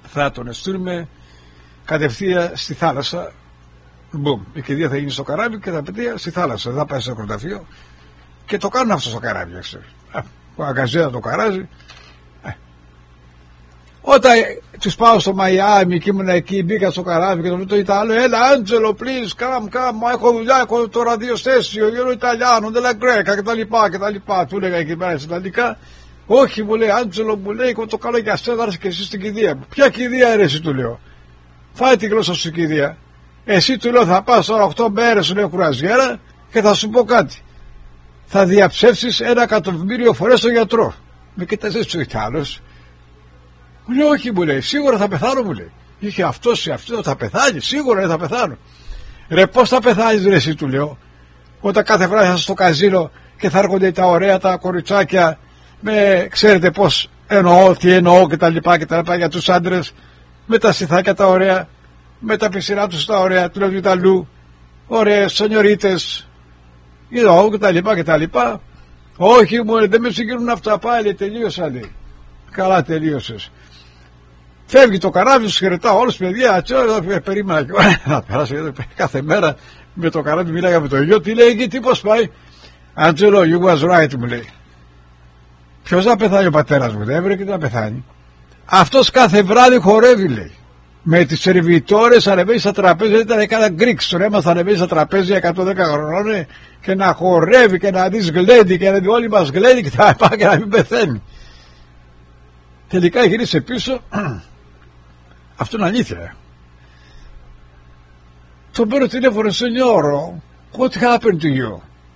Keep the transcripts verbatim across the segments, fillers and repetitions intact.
θα τον στείλουμε κατευθείαν στη θάλασσα. Μπούμ, η κηδεία θα γίνει στο καράβι και θα πετύχει στη θάλασσα. Δεν θα πάει στο νεκροταφείο. Και το κάνουν αυτό στο καράβι, ξέρει. Ο αγκαζέα το καράζει. Ε. Όταν τους πάω στο Μαϊάμι και ήμουν εκεί, μπήκα στο καράβι και το το Ιταλό, έλα Άντζελο, please, come, come, έχω δουλειά, έχω το ραδιοστέσιο, γύρω Ιταλιάνο, δεν γκρέκα κτλ. κτλ. Του έλεγα εκεί πέρα στα Ιταλικά. Όχι, μου λέει, Άντζελο, μου λέει, το καλό για σένα, και εσύ στην κηδεία μου. Ποια κηδεία αίρεση, του λέω. Φάει τη γλώσσα σου στην κηδεία. Εσύ, του λέω, θα πας τώρα οκτώ μέρες, σου λέω, κουραζιέρα και θα σου πω κάτι. Θα διαψεύσεις ένα εκατομμύριο φορές τον γιατρό. Με κοιτάζει ο Ιταλός. Μου λέει, όχι, μου λέει, σίγουρα θα πεθάνω, μου λέει. Είχε αυτός ή αυτό θα πεθάνει, σίγουρα θα πεθάνω. Ρε, πώς θα πεθάνεις, ρε, εσύ, του λέω. Όταν κάθε βράδυ θα στο καζίνο και θα έρχονται τα ωραία τα κοριτσάκια. Με, ξέρετε πώς εννοώ, τι εννοώ και τα λοιπά και τα λοιπά για τους άντρες, με τα σιθάκια τα ωραία, με τα πισινά τους τα ωραία, του λέω του Ιταλού, ωραίες σονιορίτες, εννοώ και τα λοιπά και τα λοιπά. Όχι, μου δεν με συγκινούν αυτά, πάλι τελείωσα, λέει. Καλά τελείωσες. Φεύγει το καράβι, τους χαιρετάω όλους, παιδιά, τσο, περίμενα και να περάσει κάθε μέρα με το καράβι, μίλαγα με το γιο, τι λέει εκεί, τι πώς πάει. Άντζελο, you was right, μου λέει. Ποιος θα πεθάνει, ο πατέρας μου, δεν έβρεπε να πεθάνει. Αυτός κάθε βράδυ χορεύει, λέει. Με τις σερβιτόρες ανεβαίνει στα τραπέζια, ήταν κάνα γκρίξ, τον έμαθα ανεβαίνει στα τραπέζια εκατόν δέκα χρονών και να χορεύει και να δεις γλέντι και να δει όλοι μας γλέντι και θα πάει και να μην πεθαίνει. Τελικά γύρισε πίσω. Αυτό είναι αλήθεια. Τον παίρνω τηλέφωνο, σενιόρο, what happened to you?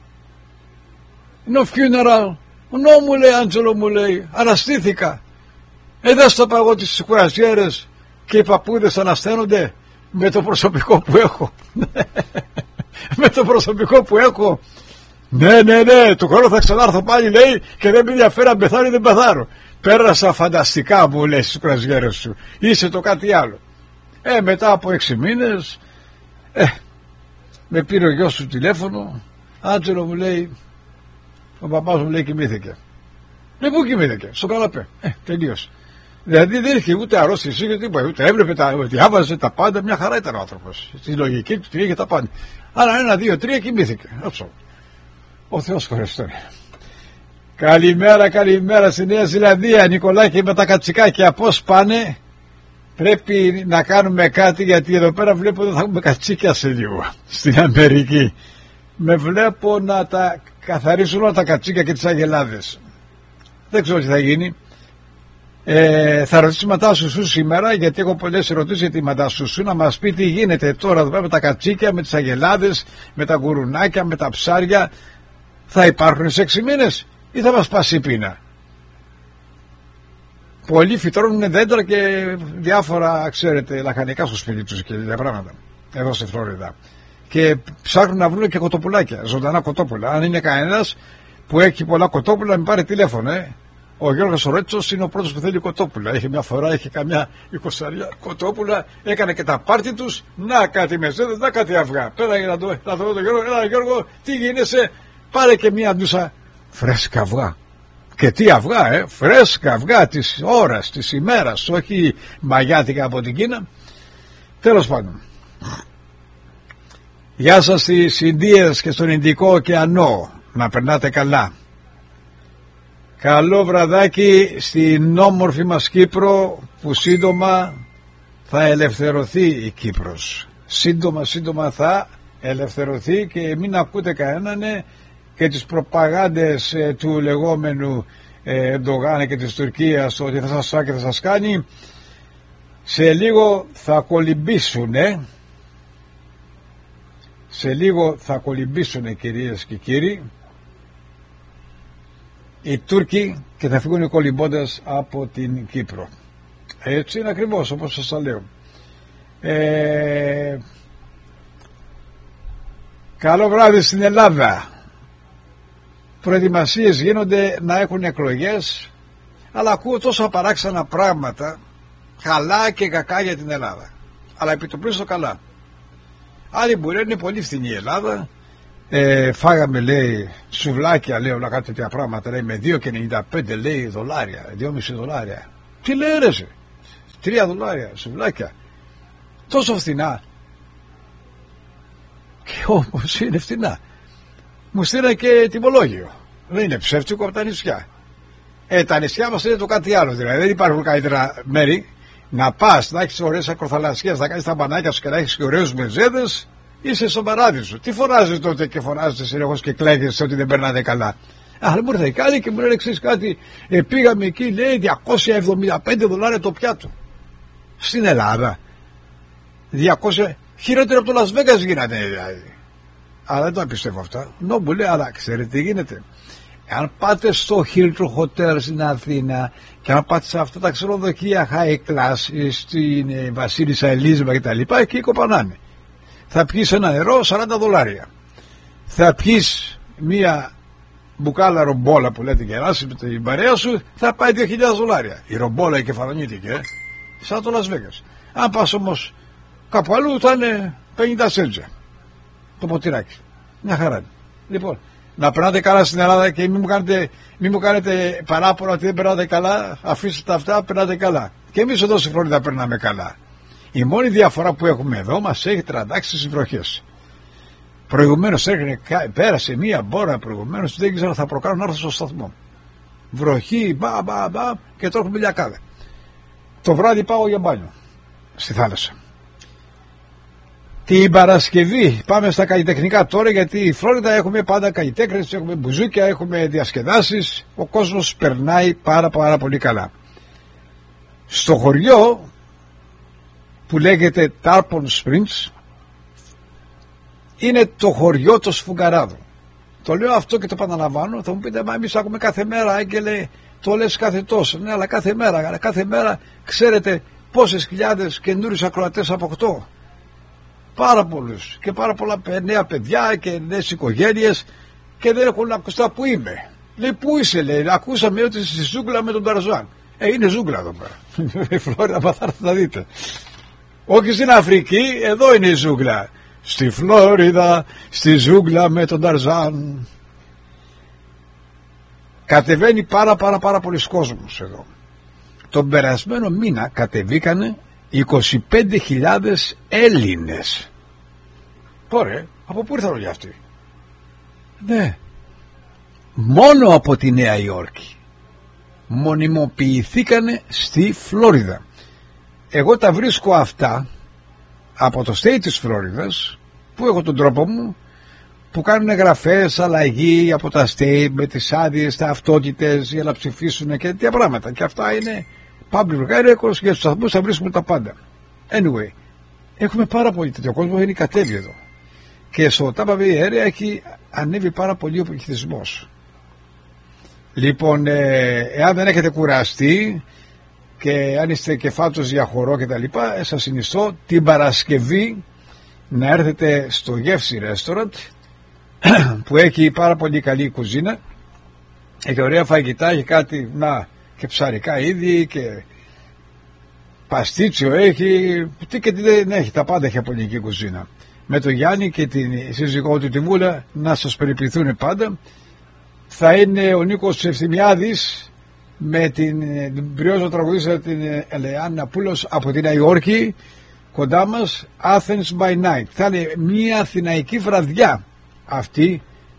No funeral. No, μου λέει, Άντζελο, μου λέει, αναστήθηκα. Εδώ στο παγώ τις κουραζιέρες και οι παππούδες ανασταίνονται με το προσωπικό που έχω. Με το προσωπικό που έχω. Ναι, ναι, ναι, του χρόνου θα ξανάρθω πάλι, λέει, και δεν με ενδιαφέρει αν πεθάνω ή δεν πεθάνω. Πέρασα φανταστικά, μου λέει, στις κουραζιέρες σου. Είσαι το κάτι άλλο. Ε, μετά από έξι μήνες, ε, με πήρε ο γιος σου τηλέφωνο. Άντζελο, μου λέει, ο παπάς μου λέει κοιμήθηκε. Ναι, πού κοιμήθηκε? Στο καναπέ. Ε, τελείωσε. Δηλαδή δεν είχε ούτε αρρώστια, ούτε, ούτε έβλεπε, τα, διάβαζε τα πάντα, μια χαρά ήταν ο άνθρωπος. Στη λογική του είχε τα πάντα. Άρα ένα, δύο, τρία κοιμήθηκε. Όψο. Ο Θεός χωριστόν. Καλημέρα, καλημέρα στη Νέα Ζηλανδία, Νικολάκη, με τα κατσικάκια. Πώς πάνε? Πρέπει να κάνουμε κάτι, γιατί εδώ πέρα βλέπω ότι θα έχουμε κατσίκια σε λίγο. Στην Αμερική. Με βλέπω να τα καθαρίσουν όλα τα κατσίκια και τις αγελάδες. Δεν ξέρω τι θα γίνει. Ε, θα ρωτήσω Ματάσουσου σήμερα, γιατί έχω πολλές ερωτήσεις για τη Ματάσουσου, να μας πει τι γίνεται τώρα εδώ με τα κατσίκια, με τις αγελάδες, με τα γουρουνάκια, με τα ψάρια. Θα υπάρχουν σε έξι μήνες ή θα μας πάσει η πείνα? Πολλοί φυτρώνουν δέντρα και διάφορα, ξέρετε, λαχανικά στο σπίτι τους και τέτοια πράγματα εδώ στη Φλόριδα. Και ψάχνουν να βρουν και κοτοπουλάκια, ζωντανά κοτόπουλα. Αν είναι κανένας που έχει πολλά κοτόπουλα, να μην πάρει τηλέφωνο. Ε. Ο Γιώργος Ρότσος είναι ο πρώτος που θέλει κοτόπουλα. Έχει μια φορά, έχει καμιά εικοσαριά κοτόπουλα, έκανε και τα πάρτι τους. Να κάτι μεσέδες, να κάτι αυγά. Πέρα να το να το, το Γιώργο, έλα Γιώργο, τι γίνεσαι, πάρε και μια ντούσα φρέσκα αυγά. Και τι αυγά, ε, φρέσκα αυγά της ώρας, της ημέρας, όχι μαγιάτικα από την Κίνα. Τέλος πάντων. Γεια σας στις Ινδίες και στον Ινδικό ωκεανό. Να περνάτε καλά. Καλό βραδάκι στην όμορφη μας Κύπρο, που σύντομα θα ελευθερωθεί η Κύπρος. Σύντομα σύντομα θα ελευθερωθεί και μην ακούτε κανέναν και τις προπαγάνδες ε, του λεγόμενου ε, Ερντογάν και της Τουρκίας ότι θα σας φάει και θα σας κάνει. Σε λίγο θα κολυμπήσουνε. Σε λίγο θα κολυμπήσουνε, κυρίες και κύριοι, οι Τούρκοι και θα φύγουν οι κολυμπώντας από την Κύπρο. Έτσι είναι ακριβώς όπως σας τα λέω. Ε, καλό βράδυ στην Ελλάδα. Προετοιμασίες γίνονται να έχουν εκλογές, αλλά ακούω τόσα παράξενα πράγματα, καλά και κακά για την Ελλάδα. Αλλά επί το πλήστο καλά. Άλλοι μπορεί να είναι πολύ φθηνή η Ελλάδα. Ε, φάγαμε, λέει, σουβλάκια, λέει, όλα κάτι τέτοια πράγματα, λέει, με δύο και ενενήντα πέντε, λέει, δολάρια, δυόμισι δολάρια. Τι λέει, ρε, Τρία δολάρια σουβλάκια. Τόσο φθηνά. Και όμως είναι φθηνά. Μου στείλανε και τιμολόγιο. Δεν είναι ψεύτικο από τα νησιά. Ε, τα νησιά μας είναι το κάτι άλλο. Δηλαδή δεν υπάρχουν καλύτερα μέρη να πας, να έχεις ωραίες ακροθαλασσίες, να κάνεις τα μπανάκια σου και να έχεις και ωραίους μεζέδες. Είσαι στον παράδεισο. Τι φωνάζεις τότε και φωνάζετε συνεχώς και κλαίγεσαι ότι δεν περνάτε καλά. Αλλά μου ήρθε κάτι και μου λένε εξής κάτι. Ε, πήγαμε εκεί, λέει διακόσια εβδομήντα πέντε δολάρια το πιάτο. Στην Ελλάδα. διακόσια. Χειρότερο από το Las Vegas γίνανε δηλαδή. Αλλά δεν το πιστεύω αυτά. Νο μου λέει, αλλά ξέρετε τι γίνεται. Αν πάτε στο Hilton Hotel στην Αθήνα και αν πάτε σε αυτά τα ξενοδοχεία high class στην ε, Βασίλισσα Ελίζα κτλ. Εκεί κοπανάνε. Θα πιεις ένα νερό σαράντα δολάρια. Θα πιεις μία μπουκάλα ρομπόλα που λέτε και να με την παρέα σου, θα πάει δύο χιλιάδες δολάρια. Η ρομπόλα η κεφαλονίτικη, ε, σαν το Las Vegas. Αν πας όμως κάπου αλλού θα είναι πενήντα σέντζα το ποτηράκι. Μια χαρά. Λοιπόν, να περνάτε καλά στην Ελλάδα και μην μου κάνετε, μην μου κάνετε παράπονα ότι δεν περνάτε καλά. Αφήστε τα αυτά, περνάτε καλά. Και εμείς εδώ στη Φλόριντα περνάμε καλά. Η μόνη διαφορά που έχουμε εδώ μας έχει τραντάξει στις βροχές. Προηγουμένως έρχεται, πέρασε μία μπόρα προηγουμένως, δεν ήξερα θα προκάνω να έρθω στο σταθμό. Βροχή, μπα μπα μπα και τρώχουμε λιακάδα. Το βράδυ πάω για μπάνιο στη θάλασσα. Την Παρασκευή πάμε στα καλλιτεχνικά τώρα, γιατί η Φλόριντα έχουμε πάντα καλλιτέχνες, έχουμε μπουζούκια, έχουμε διασκεδάσεις, ο κόσμος περνάει πάρα πάρα πολύ καλά. Στο χωριό που λέγεται Tarpon Springs είναι το χωριό το Σφουγγαράδο. Το λέω αυτό και το επαναλαμβάνω. Θα μου πείτε, μα εμείς ακούμε κάθε μέρα, Άγγελε, το λες κάθε τόσο. Ναι, αλλά κάθε μέρα, αλλά κάθε μέρα ξέρετε πόσες χιλιάδες καινούριους ακροατές αποκτώ. Πάρα πολλούς και πάρα πολλά νέα παιδιά και νέες οικογένειες και δεν έχουν ακουστά που είμαι. Λέει, πού είσαι, λέει, ακούσαμε ότι είσαι στη ζούγκλα με τον Ταρζάν. Ε, είναι ζούγκλα εδώ πέρα. Η Φλόριντα, μα θα έρθετε να δείτε. Όχι στην Αφρική, εδώ είναι η ζούγκλα. Στη Φλόριντα, στη ζούγκλα με τον Ταρζάν. Κατεβαίνει πάρα πάρα πάρα πολλοί κόσμος εδώ. Τον περασμένο μήνα κατεβήκανε είκοσι πέντε χιλιάδες Έλληνες. Πόρε, από πού ήρθαν όλοι αυτοί? Ναι, μόνο από τη Νέα Υόρκη. Μονιμοποιηθήκανε στη Φλόριντα. Εγώ τα βρίσκω αυτά από το state της Φλόριδας, που έχω τον τρόπο μου, που κάνουν εγγραφές, αλλαγή από τα state με τις άδειες, τα αυτότητες για να ψηφίσουν και τέτοια πράγματα. Και αυτά είναι public records, για τους σταθμούς θα βρίσκουμε τα πάντα. Anyway, έχουμε πάρα πολύ τέτοιο κόσμο, είναι κατέβει εδώ. Και στο Tampa Bay Area έχει ανέβει πάρα πολύ ο πληθυσμός. Λοιπόν, ε, εάν δεν έχετε κουραστεί και αν είστε κεφάτος για χορό και τα λοιπά, σας συνιστώ την Παρασκευή να έρθετε στο Γεύση Restaurant που έχει πάρα πολύ καλή κουζίνα, έχει ωραία φαγητά, έχει κάτι να και ψαρικά είδη και παστίτσιο έχει, τι και τι δεν έχει, τα πάντα έχει από ελληνική κουζίνα. Με τον Γιάννη και την σύζυγό του τη Βούλα να σας περιποιηθούν πάντα. Θα είναι ο Νίκος Ευθυμιάδης με την μπριόζο τραγουδίστρια την Ελεάννα Πούλος από την Νέα Υόρκη κοντά μας, Athens by Night. Θα είναι μια αθηναϊκή βραδιά αυτή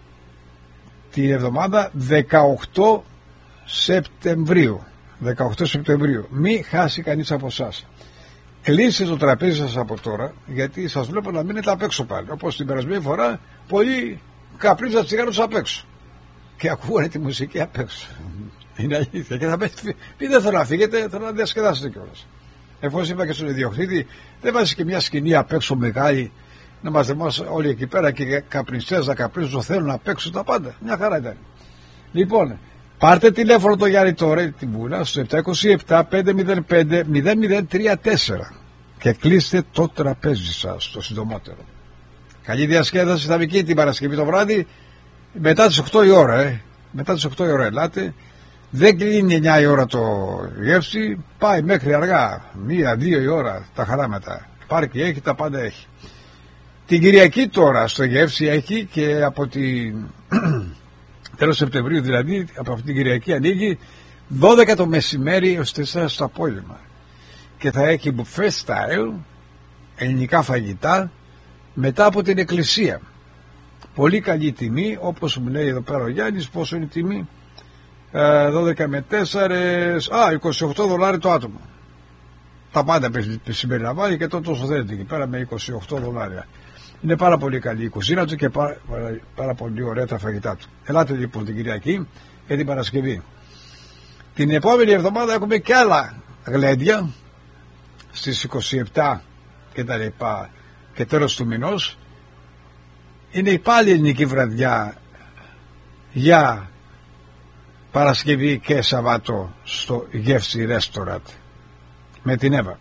την εβδομάδα δεκαοκτώ Σεπτεμβρίου. δεκαοκτώ Σεπτεμβρίου. Μη χάσει κανείς από εσάς. Κλείστε το τραπέζι σας από τώρα, γιατί σας βλέπω να μείνετε απ' έξω πάλι. Όπως την περασμένη φορά, πολλοί καπνίζαν τσιγάρους απ' έξω και ακούγανε τη μουσική απ' έξω. Είναι αλήθεια. Και θα πείτε, δεν θέλω να φύγετε, θέλω να διασκεδάσετε κιόλας. Εφόσον είπα και στον ιδιοκτήτη, δεν βάζει και μια σκηνή απ' έξω μεγάλη να μας δεμάσουν όλοι εκεί πέρα και καπνιστές να καπνίζουν, θέλουν να παίξουν τα πάντα. Μια χαρά ήταν. Λοιπόν, πάρτε τηλέφωνο το Γιάννη τώρα, την Βούλα, στο επτά δύο επτά πέντε μηδέν πέντε μηδέν μηδέν τρία τέσσερα και κλείστε το τραπέζι σας το συντομότερο. Καλή διασκέδαση, θα βγει και την Παρασκευή το βράδυ μετά τις οκτώ η ώρα, ε. Μετά τις οκτώ η ώρα ελάτε. Δεν κλείνει εννιά η ώρα το γεύση, πάει μέχρι αργά, μία δύο η ώρα τα χαράματα. Πάρκι έχει, τα πάντα έχει. Την Κυριακή τώρα στο γεύση έχει και από την τέλος Σεπτεμβρίου δηλαδή, από αυτή την Κυριακή ανοίγει δώδεκα το μεσημέρι έως τέσσερα το απόγευμα. και θα έχει buffet style, ελληνικά φαγητά, μετά από την εκκλησία. Πολύ καλή τιμή, όπως μου λέει εδώ πέρα ο Γιάννης. Πόσο είναι η τιμή? ε, δώδεκα με τέσσερα, α, είκοσι οκτώ δολάρια το άτομο. Τα πάντα συμπεριλαμβάνει και το τόσο θέλετε εκεί πέρα με είκοσι οκτώ δολάρια. Είναι πάρα πολύ καλή η κουζίνα του και πάρα, πάρα, πάρα πολύ ωραία τα φαγητά του. Ελάτε λοιπόν την Κυριακή και την Παρασκευή. Την επόμενη εβδομάδα έχουμε και άλλα γλέντια στις είκοσι επτά και τα λοιπά και τέλος του μηνός. Είναι πάλι ελληνική βραδιά για Παρασκευή και Σαββάτο στο Γεύση Restaurant με την Εύα.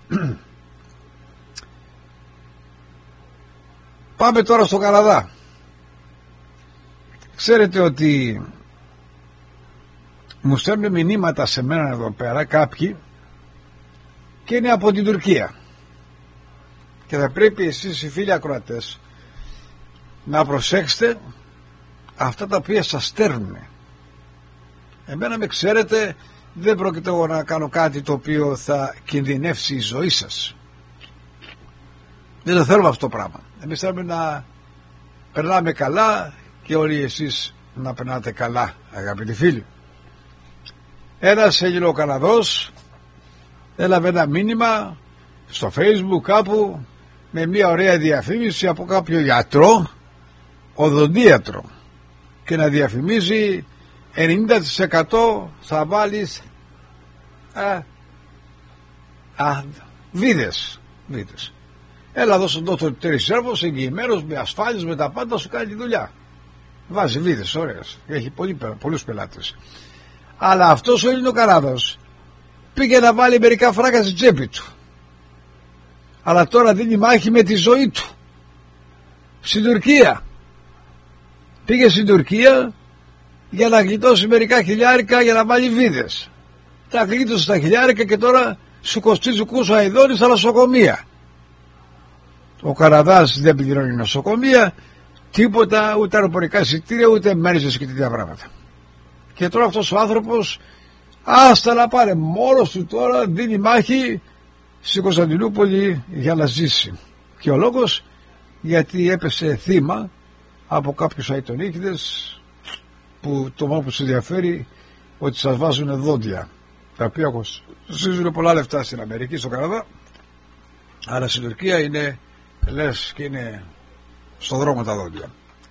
Πάμε τώρα στο Καναδά. Ξέρετε ότι μου στέλνουν μηνύματα σε μένα εδώ πέρα κάποιοι και είναι από την Τουρκία. Και θα πρέπει εσείς οι φίλοι ακροατές να προσέξετε αυτά τα οποία σας στέλνουν. Εμένα με ξέρετε, δεν πρόκειται εγώ να κάνω κάτι το οποίο θα κινδυνεύσει η ζωή σας. Δεν το θέλουμε αυτό το πράγμα. Εμείς θέλουμε να περνάμε καλά και όλοι εσείς να περνάτε καλά, αγαπητοί φίλοι. Ένας Ελληνοκαναδός έλαβε ένα μήνυμα στο Facebook κάπου με μια ωραία διαφήμιση από κάποιο γιατρό, οδοντίατρο, και να διαφημίζει ενενήντα τοις εκατό θα βάλεις α, α, βίδες, βίδες. Έλα εδώ στον Doctor Terry Servos, εγγυημένος, με ασφάλειες, με τα πάντα, σου κάνει τη δουλειά. Βάζει βίδες, ωραίες. Έχει πολύ, πολλούς πελάτες. Αλλά αυτός ο Ελληνοκανάδος πήγε να βάλει μερικά φράγκα στην τσέπη του. Αλλά τώρα δίνει μάχη με τη ζωή του. Στην Τουρκία. Πήγε στην Τουρκία για να γλιτώσει μερικά χιλιάρικα για να βάλει βίδες. Τα γλίτωσε τα χιλιάρικα και τώρα σου κοστίζει ο κούσο αηδόνης στα νοσοκομεία. Ο Καναδάς δεν πληρώνει νοσοκομεία, τίποτα, ούτε αεροπορικά εισιτήρια, ούτε μέρες και τέτοια πράγματα. Και τώρα αυτός ο άνθρωπος, άστα να πάρε, μόνος του τώρα δίνει μάχη στην Κωνσταντινούπολη για να ζήσει. Και ο λόγος, γιατί έπεσε θύμα από κάποιους αητονίκηδες που το μόνο που τους ενδιαφέρει ότι σας βάζουν δόντια, τα οποία κοστίζουν πολλά λεφτά στην Αμερική, στο Καναδά, αλλά στην Τουρκία είναι, λες, και είναι στο δρόμο τα δόντια.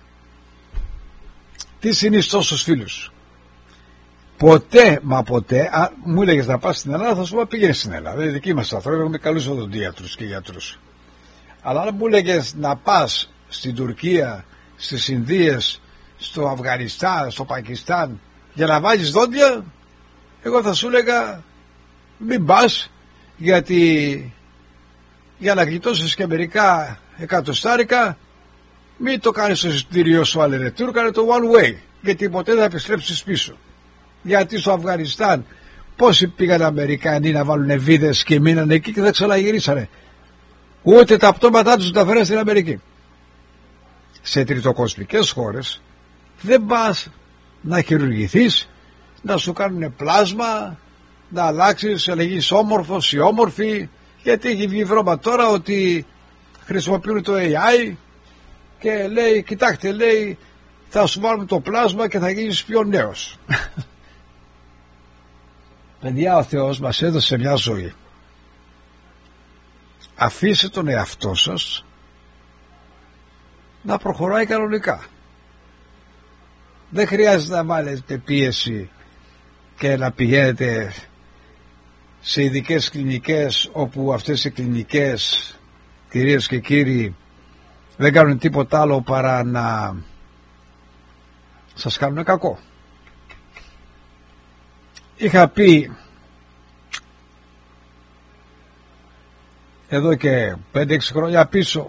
Τι συνιστώ στους φίλους? Ποτέ, μα ποτέ, α, μου έλεγες να πας στην Ελλάδα, θα σου πω πήγαινε στην Ελλάδα. Είναι δική μας ανθρώποι, έχουμε καλούς οδοντίατρους και γιατρούς. Αλλά αν μου έλεγες να πας στην Τουρκία, στις Ινδίες, στο Αφγανιστάν, στο Πακιστάν για να βάλεις δόντια, εγώ θα σου έλεγα μην πας, γιατί για να γλιτώσεις και μερικά εκατοστάρικα μην το κάνεις στο εισιτήριό σου άλλη ρετούρ, κάνε το one way, γιατί ποτέ δεν θα επιστρέψεις πίσω. Γιατί στο Αφγανιστάν πόσοι πήγαν Αμερικανοί να βάλουν βίδες και μείνανε εκεί και δεν ξαναγυρίσανε, ούτε τα πτώματά τους τα φέραν στην Αμερική. Σε τριτοκοσμικές χώρες δεν πας να χειρουργηθείς, να σου κάνουν πλάσμα, να αλλάξεις, να γίνεις όμορφος ή όμορφη, γιατί έχει βγει βρώμα τώρα ότι χρησιμοποιούν το έι άι και λέει, κοιτάξτε, λέει, θα σου βάλουμε το πλάσμα και θα γίνεις πιο νέος. Παιδιά, ο Θεός μας έδωσε μια ζωή. Αφήστε τον εαυτό σας να προχωράει κανονικά. Δεν χρειάζεται να βάλετε πίεση και να πηγαίνετε σε ειδικές κλινικές, όπου αυτές οι κλινικές, κυρίες και κύριοι, δεν κάνουν τίποτα άλλο παρά να σας κάνουν κακό. Είχα πει εδώ και πέντε έξι χρόνια πίσω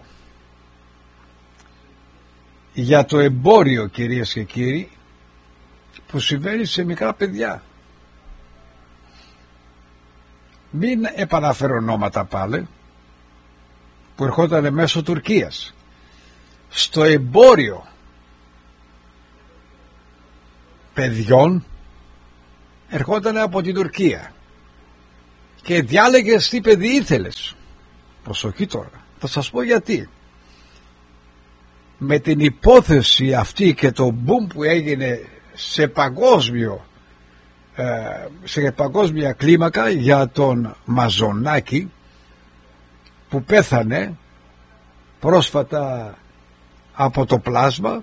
για το εμπόριο, κυρίες και κύριοι, που συμβαίνει σε μικρά παιδιά. Μην επαναφέρω ονόματα πάλι, που ερχόταν μέσω Τουρκίας. Στο εμπόριο παιδιών ερχόταν από την Τουρκία και διάλεγες τι παιδί ήθελες. Προσοχή τώρα, θα σας πω γιατί. Με την υπόθεση αυτή και το μπουμ που έγινε σε παγκόσμιο σε παγκόσμια κλίμακα για τον Μαζονάκη που πέθανε πρόσφατα από το πλάσμα,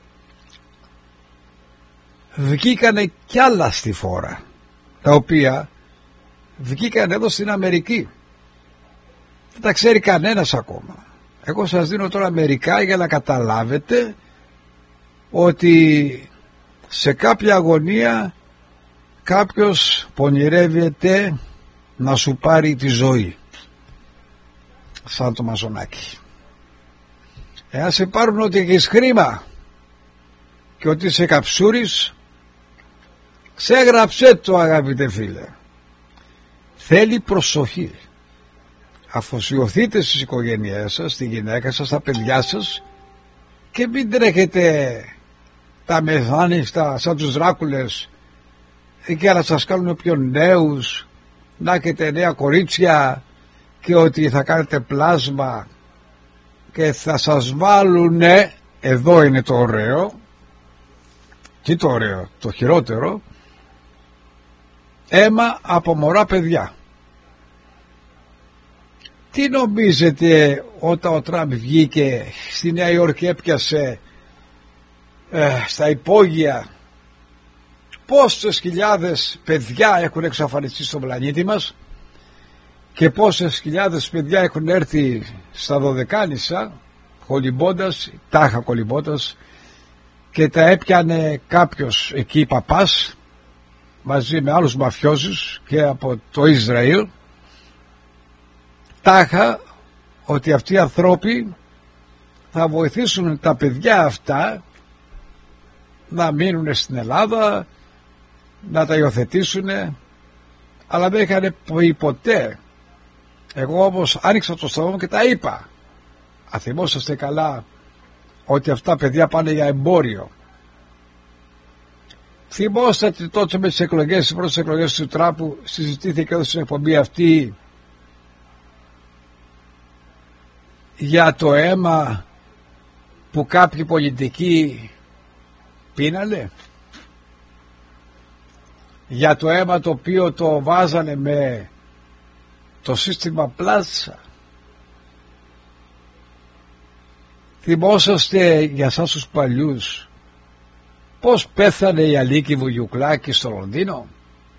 βγήκανε κι άλλα στη φόρα, τα οποία βγήκαν εδώ στην Αμερική. Δεν τα ξέρει κανένας ακόμα. Εγώ σας δίνω τώρα μερικά για να καταλάβετε ότι σε κάποια αγωνία κάποιος πονηρεύεται να σου πάρει τη ζωή, σαν το Μαζονάκη. Εάν σε πάρουν ότι έχεις χρήμα και ότι είσαι καψούρης, ξέγραψέ το, αγαπητέ φίλε. Θέλει προσοχή. Αφοσιωθείτε στις οικογένειές σας, στη γυναίκα σας, στα παιδιά σας, και μην τρέχετε τα μεθάνιστα σαν τους Δράκουλες και να σας κάνουν πιο νέους, να έχετε νέα κορίτσια και ότι θα κάνετε πλάσμα και θα σας βάλουνε, εδώ είναι το ωραίο, τι το ωραίο, το χειρότερο, αίμα από μωρά παιδιά. Τι νομίζετε όταν ο Τραμπ βγήκε στη Νέα Υόρκη, έπιασε ε, στα υπόγεια πόσες χιλιάδες παιδιά έχουν εξαφανιστεί στον πλανήτη μας και πόσες χιλιάδες παιδιά έχουν έρθει στα Δωδεκάνησα κολυμπώντας, τάχα κολυμπώντας, και τα έπιανε κάποιος εκεί παπάς μαζί με άλλους μαφιόζους και από το Ισραήλ, τάχα ότι αυτοί οι ανθρώποι θα βοηθήσουν τα παιδιά αυτά να μείνουν στην Ελλάδα, να τα υιοθετήσουν, αλλά δεν είχαν πει ποτέ. Εγώ όμως άνοιξα το στόμα μου και τα είπα. Αν θυμόσαστε καλά ότι αυτά παιδιά πάνε για εμπόριο. Θυμόσαστε τότε με τις εκλογές, τις πρώτες εκλογές του Τράπου, συζητήθηκε εδώ στην εκπομπή αυτή για το αίμα που κάποιοι πολιτικοί πίνανε, για το αίμα το οποίο το βάζανε με το σύστημα πλάτσα. Θυμόσαστε για σας τους παλιούς πως πέθανε η Αλίκη Βουγιουκλάκη στο Λονδίνο?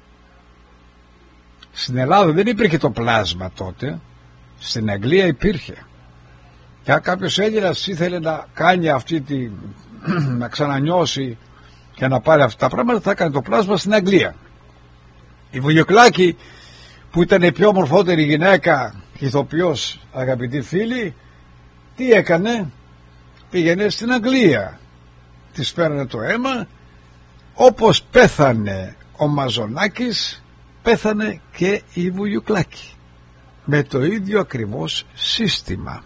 Στην Ελλάδα δεν υπήρχε το πλάσμα τότε, στην Αγγλία υπήρχε. Και αν κάποιος Έλληνας ήθελε να κάνει αυτή τη να ξανανιώσει και να πάρει αυτά τα πράγματα, θα έκανε το πλάσμα στην Αγγλία. Η Βουγιουκλάκη, που ήταν η πιο μορφότερη γυναίκα ηθοποιός, αγαπητοί φίλοι, τι έκανε? Πήγαινε στην Αγγλία, της πέρανε το αίμα. Όπως πέθανε ο Μαζονάκης, πέθανε και η Βουγιουκλάκη, με το ίδιο ακριβώς σύστημα.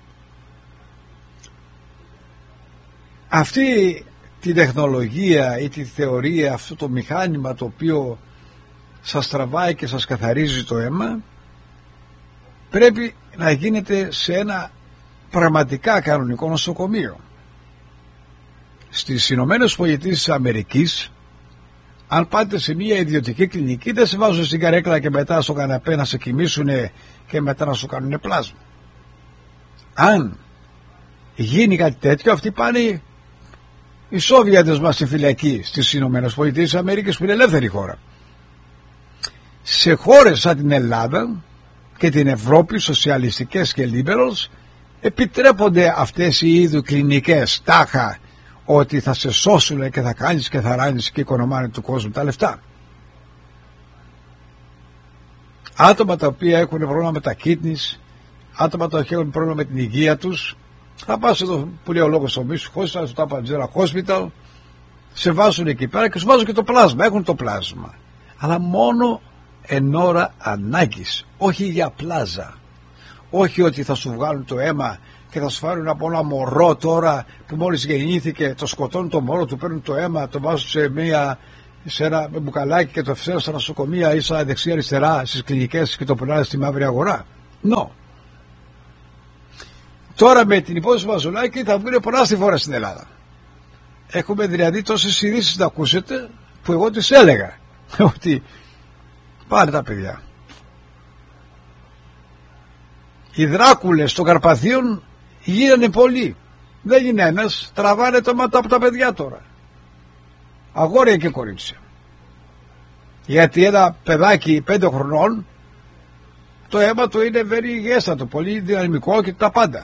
Αυτή τη τεχνολογία ή τη θεωρία, αυτό το μηχάνημα το οποίο σας τραβάει και σας καθαρίζει το αίμα, πρέπει να γίνεται σε ένα πραγματικά κανονικό νοσοκομείο. Στις Ηνωμένες Πολιτείες της Αμερικής, αν πάτε σε μια ιδιωτική κλινική, δεν σε βάζουν στην καρέκλα και μετά στο καναπέ να σε κοιμήσουν και μετά να σου κάνουν πλάσμα. Αν γίνει κάτι τέτοιο, αυτοί πάνε οι Σόβιατες μας στη φυλακή στις Ηνωμένες Πολιτείες της Αμερικής, που είναι ελεύθερη χώρα. Σε χώρες σαν την Ελλάδα και την Ευρώπη, σοσιαλιστικές και liberals, επιτρέπονται αυτές οι είδου κλινικές, τάχα, ότι θα σε σώσουν και θα κάνεις και θα ράνεις και οικονομάνε του κόσμου τα λεφτά. Άτομα τα οποία έχουν πρόβλημα με τα kidneys, άτομα τα οποία έχουν πρόβλημα με την υγεία τους, θα πας εδώ που λέει ο λόγος στο Μίσου Hospital, στο Ταπαντζέρα Hospital, σε βάζουν εκεί πέρα και σου βάζουν και το πλάσμα, έχουν το πλάσμα. Αλλά μόνο εν ώρα ανάγκης, όχι για πλάζα. Όχι ότι θα σου βγάλουν το αίμα και θα σου φάρουν από ένα μωρό τώρα που μόλις γεννήθηκε, το σκοτώνουν το μωρό, του παίρνουν το αίμα, το βάζουν σε μια σε ένα μπουκαλάκι και το φέρνει στα νοσοκομεία ή στα δεξιά-αριστερά στις κλινικές και το πουλάνε στη μαύρη αγορά. No. Τώρα με την υπόθεση του Μαζουλάκη θα βγουν πολλά στη φορά στην Ελλάδα. Έχουμε δηλαδή τόσες ειδήσεις να ακούσετε που εγώ τις έλεγα ότι πάρε τα παιδιά. Οι δράκουλες των Καρπαθίων γίνανε πολλοί. Δεν είναι ένας, τραβάνε το μάτα από τα παιδιά τώρα. Αγόρια και κορίτσια. Γιατί ένα παιδάκι πέντε χρονών το αίμα του είναι very πολύ δυναμικό και τα πάντα.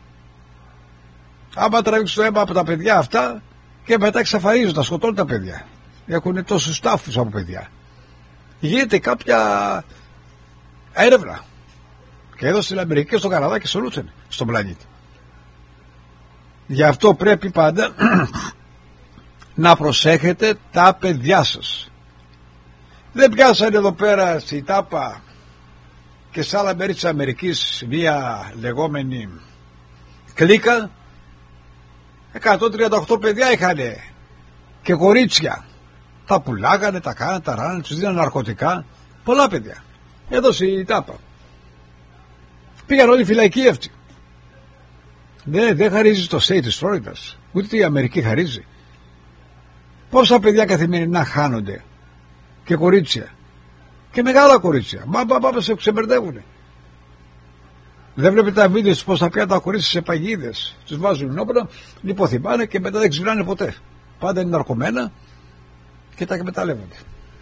Άμα τραβήξει το αίμα από τα παιδιά αυτά και μετά εξαφανίζουν, τα σκοτώνουν τα παιδιά. Έχουν τόσους τάφους από παιδιά. Γίνεται κάποια έρευνα. Και εδώ στην Αμερική και στον Καναδά και σε όλους στον πλανήτη. Γι' αυτό πρέπει πάντα να προσέχετε τα παιδιά σας. Δεν πιάσανε εδώ πέρα στη Τάπα και σε άλλα μέρη της Αμερικής μια λεγόμενη κλίκα, εκατόν τριάντα οκτώ παιδιά είχανε και κορίτσια. Τα πουλάγανε, τα κάνανε, τα ράνανε, τους δίνανε ναρκωτικά. Πολλά παιδιά. Εδώ στη Τάπα. Πήγαν όλοι φυλακοί αυτοί. Δεν, δεν χαρίζει το state της Φλόριδας. Ούτε η Αμερική χαρίζει. Πόσα παιδιά καθημερινά χάνονται. Και κορίτσια. Και μεγάλα κορίτσια. Μα μα μα σε ξεμπερδεύουνε. Δεν βλέπετε τα βίντεο πως θα πιάνουν τα κορίτσια σε παγίδες. Τους βάζουν όπλα, λιποθυμάνε και μετά δεν ξυπνάνε ποτέ. Πάντα είναι ναρκωμένα και τα εκμεταλλεύονται.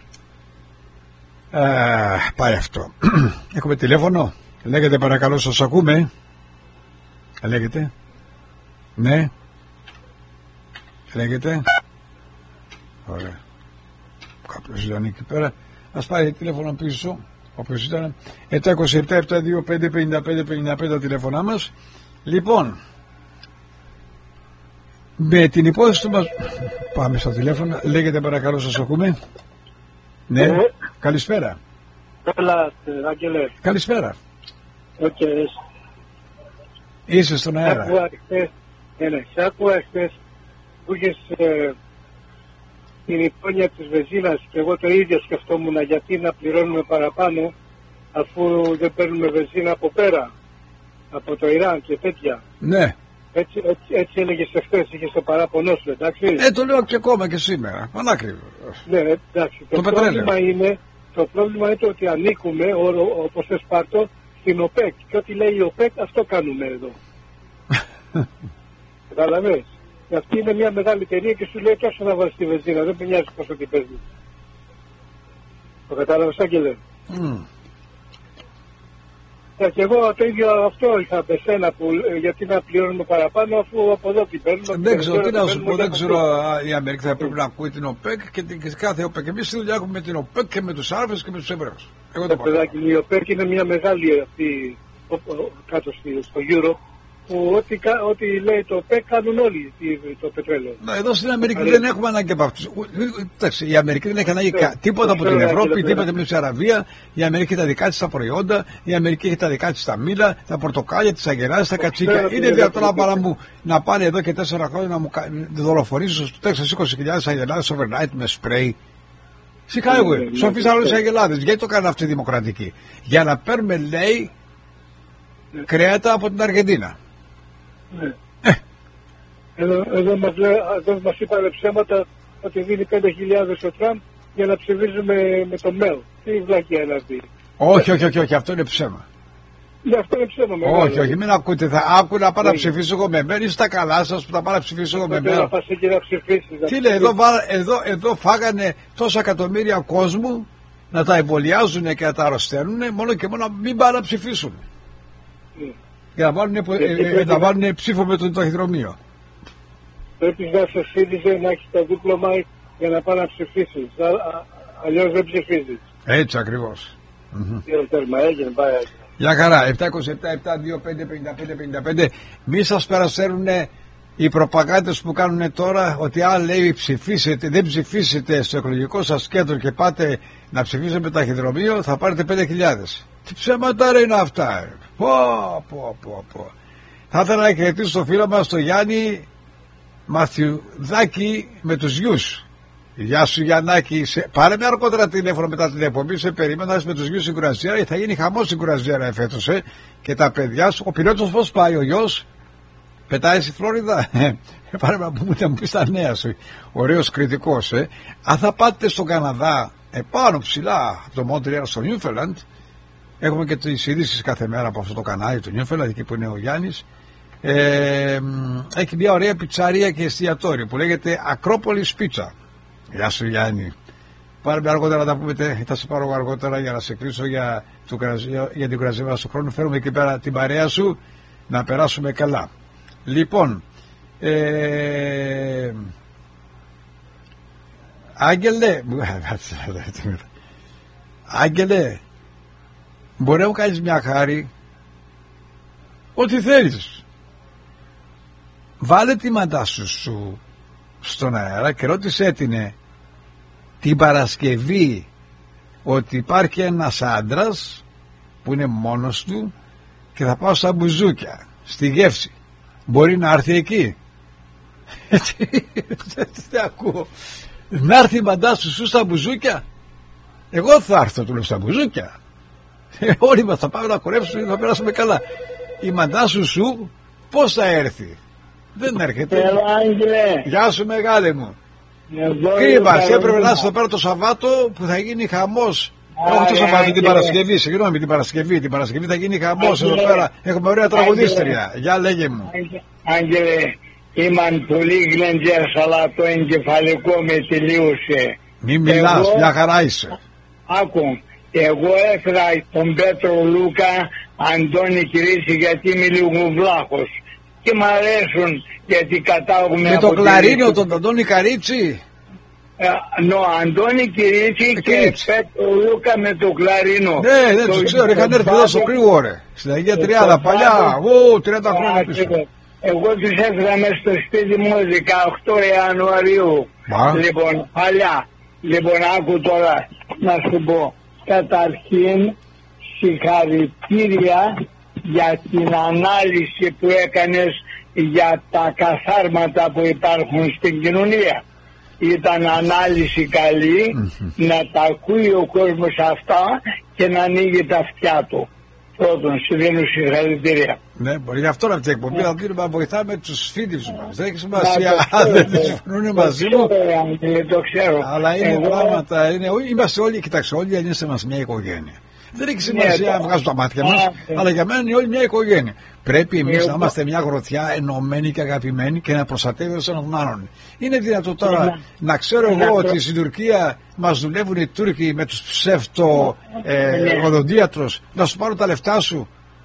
Ε, πάει αυτό. Έχουμε τηλέφωνο. Λέγεται παρακαλώ, σας ακούμε. Λέγεται. Ναι. Λέγεται. Ωραία. Κάποιος ήταν εκεί πέρα. Ας πάρει τηλέφωνο πίσω. Όποιος ήταν. επτά είκοσι επτά επτά είκοσι πέντε πενήντα πέντε πενήντα πέντε τα τηλέφωνά μας. Λοιπόν, με την υπόθεση του μας... Πάμε στο τηλέφωνο. Λέγεται παρακαλώ, σας ακούμε. Ναι. Ε, καλησπέρα. Καλά, Άγγελε. Καλησπέρα. Okay. Είσαι στον αέρα. Σε άκουγα χθες που είχες ε, την υπόνοια της βενζίνας και εγώ το ίδιο σκεφτόμουν, γιατί να πληρώνουμε παραπάνω αφού δεν παίρνουμε βενζίνα από πέρα, από το Ιράν και τέτοια. Ναι. Έτσι, έτσι, έτσι έλεγες χθες, είχες το παράπονό σου, εντάξει. Ε, το λέω και ακόμα και σήμερα. Πανάκριβο. Ναι, εντάξει. Το, το πρόβλημα είναι, το πρόβλημα είναι το ότι ανήκουμε, όπως θες πάρτο, στην ΟΠΕΚ, και ό,τι λέει η ΟΠΕΚ αυτό κάνουμε εδώ. Καταλαβαίνεις. Αυτή είναι μια μεγάλη εταιρεία και σου λέει τόσο να βάλεις τη βενζίνα, δεν με νοιάζει πόσο την παίρνει. Το κατάλαβες, Άγγελε. Mm. Και εγώ το ίδιο αυτό είχα με σένα, που γιατί να πληρώνουμε παραπάνω αφού από εδώ την παίρνουμε. Δεν ξέρω τι να σου πω, δεν ξέρω. Η Αμερική θα πρέπει να ακούει την ΟΠΕΚ και την κάθε ΟΠΕΚ. Εμείς τη δουλειά έχουμε με την ΟΠΕΚ και με τους Άραβες και με τους Εβραίους. Εγώ το πω. Η ΟΠΕΚ είναι μια μεγάλη αυτή κάτω στο Euro, που ό,τι, ό,τι λέει το ΟΠΕΚ κάνουν όλοι το πετρέλαιο. Να, εδώ στην Αμερική δεν έχουμε ανάγκη από αυτούς. Η Αμερική δεν έχει ανάγκη τίποτα από την Ευρώπη, τίποτα με την Αραβία. Η Αμερική έχει τα δικά της τα προϊόντα, η Αμερική έχει τα δικά της τα μήλα, τα πορτοκάλια, τις αγελάδες, τα κατσίκια. Είναι δυνατόν να πάνε, μου, να πάνε εδώ και τέσσερα χρόνια να μου δολοφονήσουν στο Τέξας είκοσι χιλιάδες αγελάδες overnight με σπρέι. Σηκάγω, ψοφίσαν όλες οι αγελάδες. Γιατί το κάνουν αυτή η δημοκρατική? Για να παίρνουμε, λέει, κρέατα από την Αργεντίνα. Ναι. Ε. Εδώ, εδώ, μας, εδώ μας είπανε ψέματα ότι δίνει πέντε χιλιάδες ο Τραμπ για να ψηφίζουμε με το ΜΕΛ. Τι βλακία είναι αυτή? Όχι, όχι, όχι, όχι, αυτό είναι ψέμα. Ναι, αυτό είναι ψέμα. Μεγάλο. Όχι, όχι, μην ακούτε. Θα άκου να πάω να ψηφίσω εγώ με ΜΕΛ. Είστε στα καλά σας που θα πάω να ψηφίσω εγώ με ΜΕΛ. Να πας εκεί να ψηφίσεις. Τι λέει, εδώ, εδώ, εδώ φάγανε τόσα εκατομμύρια κόσμου να τα εμβολιάζουν και να τα αρρωσταίνουν, μόνο και μόνο μην πάνε να ψηφίσουν. Mm. Για να βάλουν, ε, ε, να βάλουν ψήφο με το ταχυδρομείο. Πρέπει να σε σύντησε να έχεις το δίπλωμα για να πάει να ψηφίσεις. Αλλιώς δεν ψηφίζεις. Έτσι ακριβώς. Έγινε, πάει. Για χαρά. επτά είκοσι επτά επτά δύο πέντε πενήντα πέντε πενήντα πέντε. Μη σας περασέρουν οι προπαγάνδες που κάνουν τώρα ότι αν λέει ψηφίσετε, δεν ψηφίσετε στο εκλογικό σας κέντρο και πάτε να ψηφίσετε με ταχυδρομείο, θα πάρετε πέντε χιλιάδες. Τι ψέματα είναι αυτά? Πω, πω, πω, πω. Θα ήθελα να χαιρετήσω το φίλο μας, το Γιάννη Μαθιουδάκη, με τους γιους. Γεια σου Γιαννάκη, σε... πάρε με αργότερα τηλέφωνο μετά την εκπομπή. Σε περίμενα με τους γιους στην Κουραζιέρα. Θα γίνει χαμός στην Κουραζιέρα φέτος, ε. Και τα παιδιά σου. Ο πιλότος πώς πάει, ο γιος? Πετάει στη Φλόριδα. Πάρε να μου πεις τα νέα σου. Ωραίος κριτικός, ε. Αν θα πάτε στον Καναδά, επάνω ψηλά από το Μόντρεαλ στο Νιούφελαντ, έχουμε και τις ειδήσεις κάθε μέρα από αυτό το κανάλι του Νιούφελαντ, εκεί που είναι ο Γιάννης. Ε, έχει μια ωραία πιτσαρία και εστιατόριο που λέγεται Ακρόπολης Πίτσα. Γεια σου Γιάννη. Πάρε με αργότερα να τα πούμε, θα σε πάρω αργότερα για να σε κλείσω για, του, για την κουραζίβα του χρόνου. Φέρουμε εκεί πέρα την παρέα σου να περάσουμε καλά. Λοιπόν, ε, Άγγελε, Άγγελε, μπορεί να μου κάνεις μια χάρη? Ό,τι θέλεις. Βάλε τη μαντάσου σου στον αέρα και ρώτησέ την την Παρασκευή ότι υπάρχει ένας άντρας που είναι μόνος του και θα πάω στα μπουζούκια, στη Γεύση. Μπορεί να έρθει εκεί? Τι ακούω? Να έρθει η μαντάσου σου στα μπουζούκια? Εγώ θα έρθω, του λέω, στα μπουζούκια. Όλοι μας θα πάμε να κορέψουμε και θα περάσουμε καλά. Η μαντάσου σου πώς θα έρθει? Δεν έρχεται. Έλα, Άγγελε. Γεια σου μεγάλε μου. Κρίμα, έπρεπε να είσαι εδώ πέρα το Σαββάτο που θα γίνει χαμός. Όχι το Σαββάτο, την Παρασκευή, συγγνώμη, την Παρασκευή. Την Παρασκευή θα γίνει χαμός εδώ πέρα. Έχουμε ωραία τραγουδίστρια. Γεια, λέγε μου. Άγγελε, ήμαν πολύ γλεντζέρς, αλλά το εγκεφαλικό με τελείωσε. Μη μιλάς, μια χαρά είσαι. Άκου, εγώ έφερα τον Πέτρο Λούκα, Αντώνη Κυρίση, γιατί είμαι λίγο βλάχος. Και μ' αρέσουν γιατί κατάγουμε. Με το κλαρίνο τον Αντώνη Καρίτσι. Ναι, Αντώνη Κυρίτσι και Πέτρο Λούκα με το κλαρίνο. Ναι, δεν τους ξέρω, είχαν έρθει εδώ στο Κρύο, ρε. Στην Αγία Τριάδα, παλιά, ου, τριάντα χρόνια πίσω. Εγώ τους έφερα μέσα στο σπίτι μου δεκαοκτώ Ιανουαρίου. Λοιπόν, παλιά. Λοιπόν, άκου τώρα να σου πω. Καταρχήν, συγχαρητήρια για την ανάλυση που έκανες για τα καθάρματα που υπάρχουν στην κοινωνία. Ήταν ανάλυση καλή, mm-hmm. να τα ακούει ο κόσμος αυτά και να ανοίγει τα αυτιά του. Πρώτον, σου δίνω συγχαρητήρια. Ναι, μπορεί γι' αυτό να την εκπομπή να δίνουμε να βοηθάμε τους φίλους μας. Δεν έχει σημασία αν δεν συμφωνούν μαζί μου. Το ξέρω. Αλλά είναι εγώ... πράγματα, είναι, είμαστε όλοι, κοιτάξτε, όλοι οι Έλληνες είμαστε μια οικογένεια. Δεν έχει σημασία να ναι, βγάζουν τα μάτια μας, ναι. αλλά για μένα είναι όλη μια οικογένεια. Πρέπει εμείς να είμαστε μια γροθιά ενωμένοι και αγαπημένοι και να προστατεύουμε έναν άλλον. Είναι δυνατό τώρα ναι. να ξέρω εγώ ναι. ότι στην Τουρκία μας δουλεύουν οι Τούρκοι με τους ψεύτο ε, οδοντίατρους, να σου πάρουν τα λεφτά σου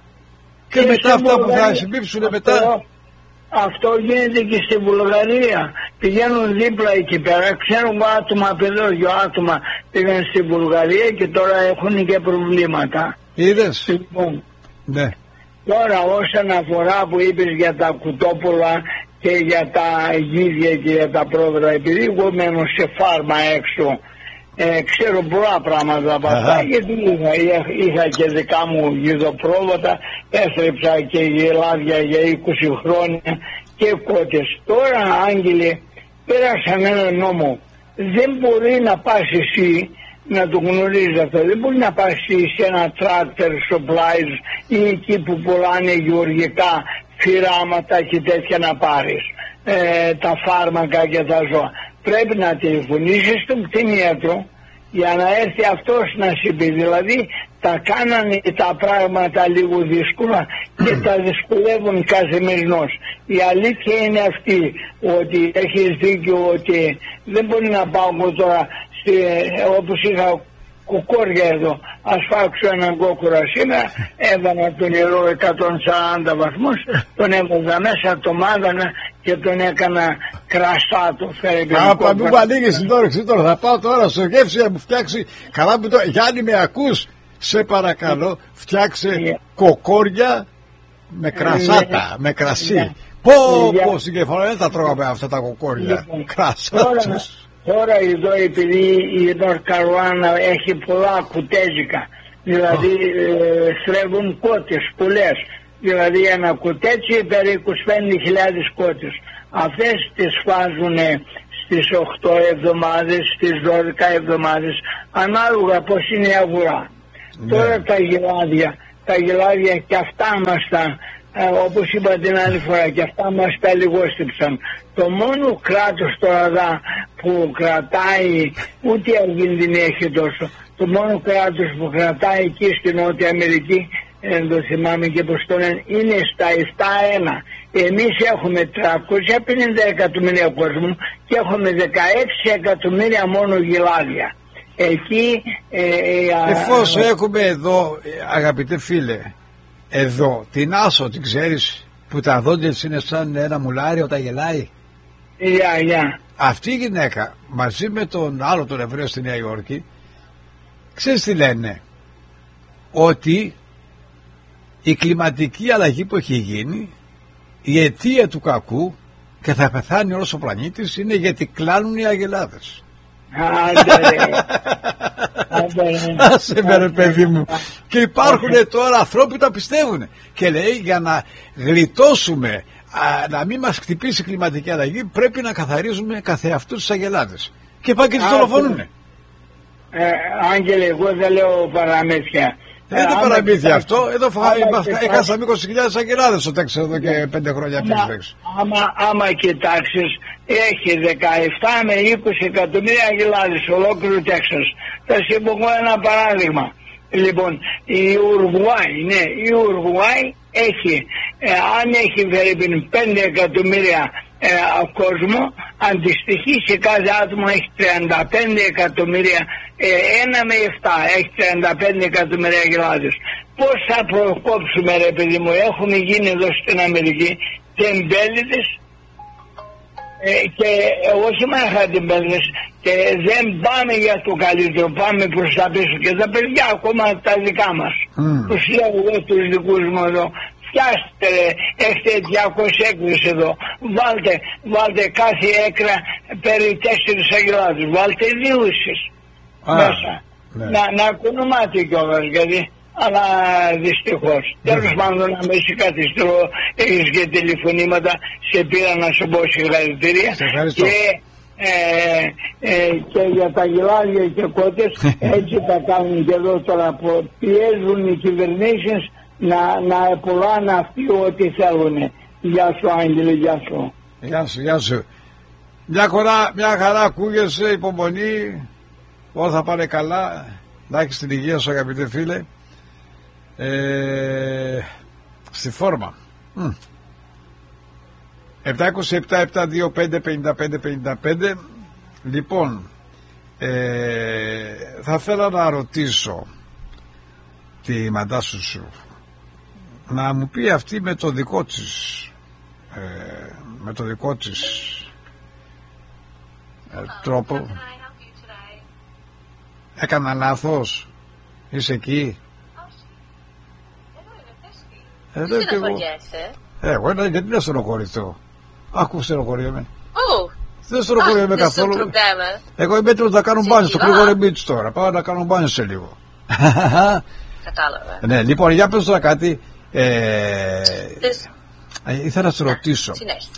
και, και μετά αυτά που θα συμπίψουν αυτό, μετά. Αυτό γίνεται και στην Βουλγαρία. Πηγαίνουν δίπλα εκεί πέρα. Ξέρουμε άτομα, παιδό, δυο άτομα πήγαν στην Βουλγαρία και τώρα έχουν και προβλήματα. Είδες? Λοιπόν, ναι. Τώρα όσον αφορά που είπες για τα κουτόπουλα και για τα γίδια και για τα πρόδρα, επειδή εγώ μένω σε φάρμα έξω, ε, ξέρω πολλά πράγματα από αυτά, γιατί είχα, είχα, είχα και δικά μου γιδοπρόβατα, έστρεψα και γελάδια για είκοσι χρόνια και κότες. Τώρα, Άγγελε, πέρασαν ένα νόμο. Δεν μπορεί να πας εσύ να το γνωρίζεις αυτό. Δεν μπορεί να πας σε ένα tractor supplies ή εκεί που πουλάνε γεωργικά φυράματα και τέτοια να πάρεις ε, τα φάρμακα και τα ζώα. Πρέπει να τηλεφωνήσεις στον κτηνίατρο για να έρθει αυτός να σου πει. Δηλαδή τα κάνανε τα πράγματα λίγο δύσκολα και τα δυσκολεύουν καθημερινώς. Η αλήθεια είναι αυτή, ότι έχεις δίκιο, ότι δεν μπορεί να πάω εγώ τώρα στη, όπως είχα κοκόρια εδώ, ας φάξω έναν κόκορα σήμερα, έβανα το νερό εκατόν σαράντα βαθμούς, τον έβαζα μέσα, το μάδανα και τον έκανα κρασάτο. Α, μην μου ανοίγεις τώρα, τώρα, θα πάω τώρα στο Γεύση να μου φτιάξει, καλά που το, Γιάννη με ακούς, σε παρακαλώ, φτιάξε yeah. κοκόρια με κρασάτα, yeah. με κρασί. Yeah. Πω, yeah. πω, στην κεφαλαία δεν τα τρώγαμε αυτά τα κοκόρια, yeah. κρασάτες. Τώρα εδώ, επειδή η Νορθ Καρολάινα έχει πολλά κουτέζικα, δηλαδή oh. ε, θρεύουν κότες πολλές, δηλαδή ένα κουτέτσι περί είκοσι πέντε χιλιάδες κότες. Αυτές τις βάζουν στις οκτώ εβδομάδες, στις δώδεκα εβδομάδες, ανάλογα πώς είναι η αγορά. Ναι. Τώρα τα γελάδια, τα γελάδια και αυτά μας τα, ε, όπως είπα την άλλη φορά, και αυτά μας τα λιγόστηψαν. Το μόνο κράτος τώρα που κρατάει, ούτε η Αργεντινή έχει τόσο, το μόνο κράτος που κρατάει εκεί στην Νότια Αμερική, δεν το θυμάμαι και πως το λένε, είναι στα επτά ένα. Εμείς έχουμε τριακόσια πενήντα εκατομμύρια κόσμου και έχουμε δεκαέξι εκατομμύρια μόνο γελάδια. Εκεί ε, ε, εφόσον ε, έχουμε εδώ, αγαπητέ φίλε, εδώ την Άσο την ξέρεις, που τα δόντια της είναι σαν ένα μουλάρι όταν γελάει. Yeah, yeah. Αυτή η γυναίκα μαζί με τον άλλο τον Εβραίο στη Νέα Υόρκη, ξέρεις τι λένε? Ότι η κλιματική αλλαγή που έχει γίνει, η αιτία του κακού και θα πεθάνει όλος ο πλανήτης, είναι γιατί κλάνουν οι αγελάδες. Άσε με ρε παιδί μου. Και υπάρχουν τώρα ανθρώποι που τα πιστεύουν. Και λέει, για να γλιτώσουμε, α, να μην μας χτυπήσει η κλιματική αλλαγή, πρέπει να καθαρίζουμε καθεαυτούς τους αγελάδες. Και πάνε και τις δολοφονούνε. ε, Άγγελε, εγώ δεν λέω παραμύθια. Δεν είναι παραμύθια αυτό. Εδώ έχασαμε είκοσι χιλιάδες αγελάδες στο Τέξας εδώ και πέντε χρόνια πίσω. Άμα, άμα κοιτάξεις, έχει δεκαεπτά με είκοσι εκατομμύρια αγελάδες ολόκληρο Τέξας. Θα σου πω ένα παράδειγμα. Λοιπόν, η Ουρουάη, ναι, η Ουρουάη έχει, ε, αν έχει περίπου πέντε εκατομμύρια ε, κόσμο, αντιστοιχεί σε κάθε άτομο έχει τριάντα πέντε εκατομμύρια, ε, ένα με επτά έχει τριάντα πέντε εκατομμύρια αγελάδες. Πώς θα προκόψουμε ρε παιδί μου? Έχουμε γίνει εδώ στην Αμερική τεμπέληδες, ε, και όχι μόνο τεμπέληδες, και δεν πάμε για το καλύτερο, πάμε προς τα πίσω. Και τα παιδιά ακόμα τα δικά μας, mm. τους λέω εγώ τους δικούς μου εδώ, φτιάστε, έχετε διακόσιες έκρες εδώ, βάλτε, βάλτε κάθε έκρα περί τέσσερις αγελάδες, βάλτε δύο εσείς ah, μέσα, ναι. να, να κουνούματε κιόλας, γιατί, αλλά δυστυχώς. Ναι. Τέλος πάντων, να με συγχαρητήσω, έχεις και τηλεφωνήματα, σε πήρα να σου πω συγχαρητήρια. Και Ε, ε, και για τα γελάδια και κότες έτσι τα κάνουν και εδώ τώρα, που πιέζουν οι κυβερνήσεις να, να πουλάνε αυτοί ό,τι θέλουν. Γεια σου Άγγελε, γεια σου. Γεια σου, γεια σου. Μια, χωρά, μια χαρά ακούγεσαι, υπομονή, όλα θα πάνε καλά, να έχεις την υγεία σου αγαπητέ φίλε, ε, στη φόρμα. Mm. επτά είκοσι επτά επτά δύο πέντε πενήντα πέντε πενήντα πέντε. Λοιπόν, ε, θα θέλω να ρωτήσω τη Μαντάσου σου να μου πει αυτή με το δικό της ε, με το δικό της ε, τρόπο. Έκανα λάθος? Είσαι εκεί? Εδώ και εγώ. Εγώ γιατί να στενοχωρηθώ? Άκου, στενοχωριέμαι. Oh. Δεν στενοχωριέμαι καθόλου. Εγώ είμαι έτοιμος να κάνω μπάνιο στο Γρηγόρη Μπίτς τώρα. Πάω να κάνω μπάνιο σε λίγο. Κατάλαβα. Ναι, λοιπόν, για πες τώρα κάτι. Ε, ήθελα να σε ρωτήσω.